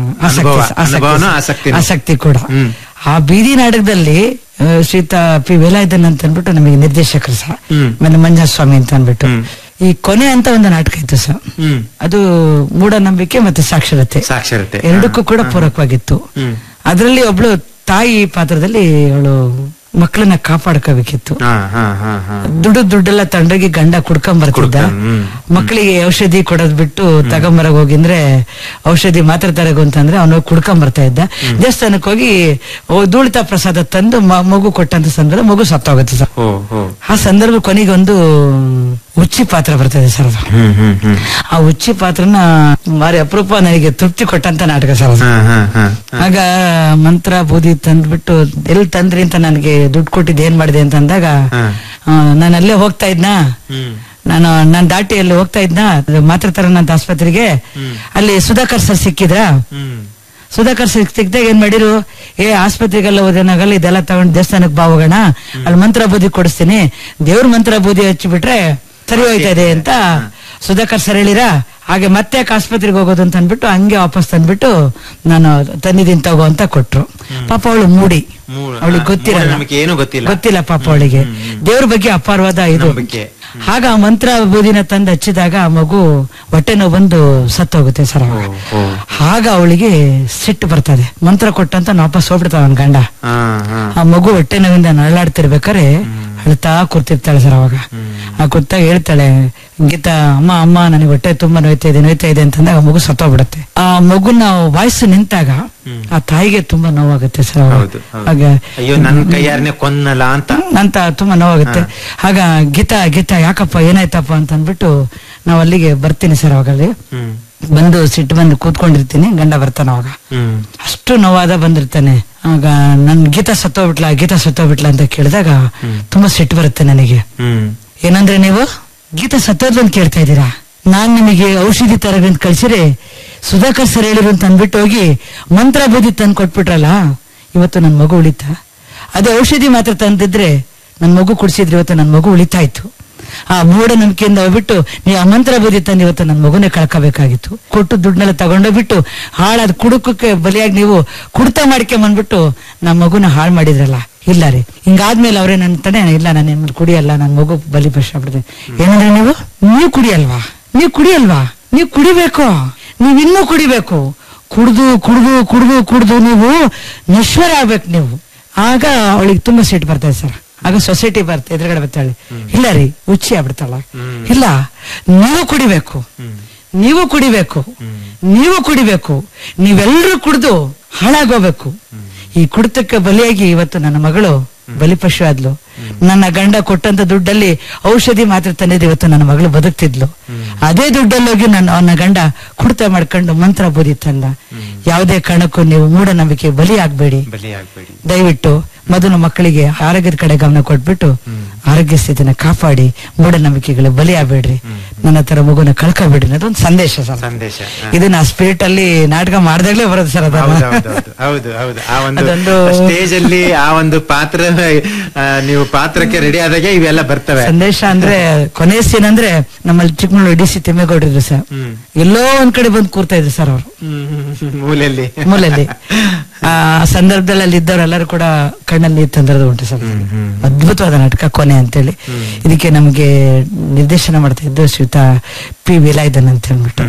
ಆಸಕ್ತಿ ಆಸಕ್ತಿ ಕೂಡ. ಆ ಬೀದಿ ನಾಟಕದಲ್ಲಿ ಶ್ರೀತಾ ಪಿ ವೇಲಾಯುಧನ್ ಅಂತ ಅನ್ಬಿಟ್ಟು ನಮಗೆ ನಿರ್ದೇಶಕರು ಸಹ, ಆಮೇಲೆ ಮಂಜಸ್ವಾಮಿ ಅಂತ ಅನ್ಬಿಟ್ಟು ಈ ಕೊನೆ ಅಂತ ಒಂದು ನಾಟಕ ಇತ್ತು ಸರ್. ಅದು ಮೂಢನಂಬಿಕೆ ಮತ್ತೆ ಸಾಕ್ಷರತೆ ಸಾಕ್ಷರತೆ ಎರಡಕ್ಕೂ ಕೂಡ ಪೂರಕವಾಗಿತ್ತು. ಅದರಲ್ಲಿ ಒಬ್ಳು ತಾಯಿ ಪಾತ್ರದಲ್ಲಿ ಅವಳು ಮಕ್ಕಳನ್ನ ಕಾಪಾಡ್ಕೋಬೇಕಿತ್ತು. ದುಡ್ಡು ದುಡ್ಡೆಲ್ಲ ತಂಡೋಗಿ ಗಂಡ ಕುಡ್ಕೊಂಡ್ ಬರ್ತಿದ್ದ. ಮಕ್ಕಳಿಗೆ ಔಷಧಿ ಕೊಡೋದ್ ಬಿಟ್ಟು ತಗೊಂಬರಗ್ ಹೋಗಿಂದ್ರೆ ಔಷಧಿ ಮಾತ್ರ ತರಗು ಅಂತಂದ್ರೆ ಅವನು ಕುಡ್ಕೊಂಡ್ ಬರ್ತಾ ಇದ್ದ. ದೇವಸ್ಥಾನಕ್ಕೆ ಹೋಗಿ ಧೂಳಿತ ಪ್ರಸಾದ ತಂದು ಮಗು ಕೊಟ್ಟಂತ ಸಂದರ್ಭ ಮಗು ಸತ್ತೋಗುತ್ತೆ ಸರ್. ಆ ಸಂದರ್ಭ ಕೊನೆಗೆ ಒಂದು ಹುಚ್ಚಿ ಪಾತ್ರ ಬರ್ತದೆ ಸರ್. ಅದು ಆ ಹುಚ್ಚಿ ಪಾತ್ರನ ಮಾರಿ ಅಪರೂಪ ನನಗೆ ತೃಪ್ತಿ ಕೊಟ್ಟಂತ ನಾಟಕ ಸರ್. ಆಗ ಮಂತ್ರ ಬೂದಿ ತಂದ್ಬಿಟ್ಟು ಎಲ್ಲಿ ತಂದ್ರಿ ಅಂತ ನನಗೆ ದುಡ್ಡು ಕೊಟ್ಟಿದ್ದು ಏನ್ ಮಾಡಿದೆ ಅಂತ ಅಂದಾಗ, ನಾನು ಅಲ್ಲೇ ಹೋಗ್ತಾ ಇದ್ನಾ, ನಾನು ನಾನ್ ದಾಟಿ ಅಲ್ಲಿ ಹೋಗ್ತಾ ಇದ್ನ ಮಾತ್ರ ತರನಂತ ಆಸ್ಪತ್ರೆಗೆ. ಅಲ್ಲಿ ಸುಧಾಕರ್ ಸರ್ ಸಿಕ್ಕಿದ್ರ. ಸುಧಾಕರ್ ಸಿಕ್ಕಿದಾಗ ಏನ್ ಮಾಡಿರು, ಏ ಆಸ್ಪತ್ರೆಗೆಲ್ಲ ಹೋದೇನಾಗಲ್ಲ, ಇದೆಲ್ಲ ತಗೊಂಡು ದೇವಸ್ಥಾನಕ್ಕೆ ಬಾ ಹೋಗೋಣ, ಅಲ್ಲಿ ಮಂತ್ರ ಬೂದಿ ಕೊಡಿಸ್ತೀನಿ, ದೇವ್ರ ಮಂತ್ರ ಬೂದಿ ಹಚ್ಚಿಬಿಟ್ರೆ ಸರಿ ಹೋಯ್ತಾ ಇದೆ ಅಂತ ಸುಧಾಕರ್ ಸರ್ ಹೇಳಿರ. ಹಾಗೆ ಮತ್ತೆ ಆಸ್ಪತ್ರೆಗೆ ಹೋಗೋದು ಅಂತ ಅನ್ಬಿಟ್ಟು ಹಂಗೆ ವಾಪಸ್ ತಂದ್ಬಿಟ್ಟು ನಾನು ತಂದಿದ್ದೀನಿ ತಗೋ ಅಂತ ಕೊಟ್ರು. ಪಾಪ ಅವಳು ಮೂಡಿ, ಅವಳಿಗೆ ಗೊತ್ತಿರಲ್ಲ, ಏನು ಗೊತ್ತಿಲ್ಲ ಗೊತ್ತಿಲ್ಲ ಪಾಪ ಅವಳಿಗೆ ದೇವ್ರ ಬಗ್ಗೆ ಅಪಾರವಾದ ಇದು. ಆಗ ಆ ಮಂತ್ರ ಬೂದಿನ ತಂದು ಹಚ್ಚಿದಾಗ ಆ ಮಗು ಹೊಟ್ಟೆ ನೋವು ಬಂದು ಸತ್ತೋಗುತ್ತೆ ಸರ್. ಆಗ ಅವಳಿಗೆ ಸಿಟ್ಟು ಬರ್ತದೆ. ಮಂತ್ರ ಕೊಟ್ಟಂತ ವಾಪಸ್ ಹೋಗ್ಬಿಡ್ತಾವ ಅವನ್ ಗಂಡ. ಆ ಮಗು ಹೊಟ್ಟೆ ನೋವಿಂದ ನರಳಾಡ್ತಿರ್ಬೇಕಾರೆ ಅಳ್ತಾ ಕೂರ್ತಿರ್ತಾಳೆ ಸರ್. ಅವಾಗ ಆ ಕೂತಾಗ ಹೇಳ್ತಾಳೆ, ಗೀತಾ ಅಮ್ಮ ಅಮ್ಮ ನನಗೆ ಹೊಟ್ಟೆ ತುಂಬಾ ನೋಯ್ತಾ ಇದೆ ನೋಯ್ತಾ ಇದೆ ಅಂತಂದಾಗ ಆ ಮಗು ಸತ್ತೋಗ್ಬಿಡುತ್ತೆ. ಆ ಮಗುನ ವಾಯ್ಸ್ ನಿಂತಾಗ ಆ ತಾಯಿಗೆ ತುಂಬಾ ನೋವಾಗುತ್ತೆ ಸರ್. ಹಾಗೆ ಅಯ್ಯೋ ನನ್ನ ಕೈಯಾರನೆ ಕೊನ್ನಲ್ಲ ಅಂತ ಅಂತ ತುಂಬಾ ನೋವಾಗುತ್ತೆ. ಆಗ ಗೀತಾ ಗೀತಾ ಯಾಕಪ್ಪ ಏನಾಯ್ತಪ್ಪ ಅಂತ ಅಂದ್ಬಿಟ್ಟು ನಾವ್ ಅಲ್ಲಿಗೆ ಬರ್ತೀನಿ ಸರ್. ಅವಾಗ ಅಲ್ಲಿ ಬಂದು ಸಿಟ್ಟು ಬಂದು ಕೂತ್ಕೊಂಡಿರ್ತೀನಿ, ಗಂಡ ಬರ್ತಾನ. ಅವಾಗ ಅಷ್ಟು ನೋವಾದ ಬಂದಿರ್ತಾನೆ. ಆಗ ನನ್ ಗೀತಾ ಸತ್ತೋಗ್ಬಿಟ್ಲ ಗೀತಾ ಸತ್ತೋಗ್ಬಿಟ್ಲ ಅಂತ ಕೇಳಿದಾಗ ತುಂಬಾ ಸಿಟ್ಟು ಬರುತ್ತೆ ನನಗೆ. ಏನಂದ್ರೆ ನೀವು ಗೀತಾ ಸತ್ತೋದ್ಲು ಅಂತ ಕೇಳ್ತಾ ಇದ್ದೀರಾ, ನಾನ್ ನಿಮಗೆ ಔಷಧಿ ತರಗಂತ ಕಳ್ಸಿರಿ ಸುಧಾಕರ್ ಸರ್ ಹೇಳಿರು ಅಂತ ಅಂದ್ಬಿಟ್ಟು ಹೋಗಿ ಮಂತ್ರ ಬೂದಿ ತಂದು ಕೊಟ್ಬಿಟ್ರಲ್ಲ, ಇವತ್ತು ನನ್ ಮಗು ಉಳಿತಾ? ಅದೇ ಔಷಧಿ ಮಾತ್ರ ತಂದಿದ್ರೆ ನನ್ ಮಗು ಕುಡಿಸಿದ್ರೆ ಇವತ್ತು ನನ್ ಮಗು ಉಳಿತಾ ಇತ್ತು. ಆ ಮೂಢ ನಂಬಿಕೆಯಿಂದ ಹೋಗ್ಬಿಟ್ಟು ನೀವು ಆ ಮಂತ್ರ ಬೂದಿ ತಂದು ಇವತ್ತು ನನ್ ಮಗುನೇ ಕಳ್ಕೋಬೇಕಾಗಿತ್ತು. ಕೊಟ್ಟು ದುಡ್ಡನ್ನೆಲ್ಲ ತಗೊಂಡೋಗ್ಬಿಟ್ಟು ಹಾಳಾದ ಕುಡುಕಕ್ಕೆ ಬಲಿಯಾಗಿ ನೀವು ಕುಡ್ತ ಮಾಡ್ಕೊಂಬಂದ್ಬಿಟ್ಟು ನಮ್ಮ ಮಗುನ ಹಾಳು ಮಾಡಿದ್ರಲ್ಲ. ಇಲ್ಲ ರೀ, ಹಿಂಗಾದ್ಮೇಲೆ ಅವ್ರೇನ್ ಅಂತಾನೆ, ಇಲ್ಲ ನಾನು ಏನ್ ಕುಡಿಯಲ್ಲ, ನನ್ ಮಗು ಬಲಿ ಪಶ ಆಗ್ಬಿಡ್ತೇನೆ. ಏನಂದ್ರೆ ನೀವು ನೀವು ಕುಡಿಯಲ್ವಾ ನೀವು ಕುಡಿಯಲ್ವಾ ನೀವು ಕುಡಿಬೇಕು, ನೀವ್ ಇನ್ನೂ ಕುಡಿಬೇಕು. ಕುಡ್ದು ಕುಡ್ದು ಕುಡ್ದು ಕುಡ್ದು ನೀವು ನಶ್ವರ ಆಗ್ಬೇಕು ನೀವು. ಆಗ ಅವಳಿಗೆ ತುಂಬಾ ಸಿಟ್ಟು ಬರ್ತದೆ ಸರ್. ಆಗ ಸೊಸೈಟಿ ಬರ್ತಾ ಎದುರುಗಡೆ ಬರ್ತಾಳೆ, ಇಲ್ಲ ರೀ ಹುಚ್ಚಿ ಆಗ್ಬಿಡ್ತಾಳ, ಇಲ್ಲ ನೀವು ಕುಡಿಬೇಕು ನೀವು ಕುಡಿಬೇಕು ನೀವು ಕುಡಿಬೇಕು ನೀವೆಲ್ಲರೂ ಕುಡ್ದು ಹಾಳಾಗೋಗ್ಬೇಕು. ಈ ಕುಡಿತಕ್ಕೆ ಬಲಿಯಾಗಿ ಇವತ್ತು ನನ್ನ ಮಗಳು ಬಲಿಪಶು ಆದ್ಲು. ನನ್ನ ಗಂಡ ಕೊಟ್ಟಂತ ದುಡ್ಡಲ್ಲಿ ಔಷಧಿ ಮಾತ್ರ ತಂದಿದ್ದು ಇವತ್ತು ನನ್ನ ಮಗಳು ಬದುಕ್ತಿದ್ಲು. ಅದೇ ದುಡ್ಡಲ್ಲಿ ಹೋಗಿ ನನ್ನ ಅವನ ಗಂಡ ಕುಡ್ತ ಮಾಡ್ಕೊಂಡು ಮಂತ್ರ ಬೂದಿ ತಂದ. ಯಾವುದೇ ಕಾರಣಕ್ಕೂ ನೀವು ಮೂಢನಂಬಿಕೆ ಬಲಿ ಆಗ್ಬೇಡಿ. ದಯವಿಟ್ಟು ಮೊದಲು ಮಕ್ಕಳಿಗೆ ಆರೋಗ್ಯದ ಕಡೆ ಗಮನ ಕೊಟ್ಬಿಟ್ಟು ಆರೋಗ್ಯ ಸ್ಥಿತಿನ ಕಾಪಾಡಿ, ಮೂಢನಂಬಿಕೆಗಳು ಬಲಿ ಆಗ್ಬೇಡ್ರಿ, ನನ್ನ ತರ ಮಗುನ ಕಳ್ಕೊಬೇಡ್ರಿ ಅನ್ನೋದೊಂದು ಸಂದೇಶ ಸರ್. ಸಂದೇಶ ಇದನ್ನ ಸ್ಪಿರಿಟ್ ಅಲ್ಲಿ ನಾಟಕ ಮಾಡಿದಾಗ್ಲೇ ಬರೋದು ಸರ್. ಅದೊಂದು ಸ್ಟೇಜ್ ಅಲ್ಲಿ ಆ ಒಂದು ಪಾತ್ರ ನೀವು ಪಾತ್ರಕ್ಕೆ ರೆಡಿ ಆದಾಗ ಇವೆಲ್ಲ ಬರ್ತವೆ. ಸಂದೇಶ ಅಂದ್ರೆ ಕೊನೆ ಸೀನ್ ಅಂದ್ರೆ ನಮ್ಮಲ್ಲಿ ಚಿಕ್ಕಮಗಳೂರು ಡಿ ಸಿ ತಿಮ್ಮೇಗೌಡರಿದ್ರು ಸರ್. ಎಲ್ಲೋ ಒಂದ್ ಕಡೆ ಬಂದು ಕೂರ್ತಾ ಇದ್ರು ಸರ್ ಅವರು ಮೂಲೆಯಲ್ಲಿ ಮೂಲೆಯಲ್ಲಿ. ಆ ಸಂದರ್ಭದಲ್ಲಿ ಅಲ್ಲಿ ಇದ್ದವರೆಲ್ಲರೂ ಕೂಡ ಕಣ್ಣಲ್ಲಿ ನೀರು ತಂದಿರೋದು ಉಂಟು ಸರ್. ಅದ್ಭುತವಾದ ನಾಟಕ ಕೊನೆ ಅಂತೇಳಿ. ಇದಕ್ಕೆ ನಮ್ಗೆ ನಿರ್ದೇಶನ ಮಾಡ್ತಾ ಇದ್ದು ಶ್ರೀಯುತ ಪಿ ವೇಲಾಯುಧನ್ ಅಂತ ಹೇಳ್ಬಿಟ್ಟು.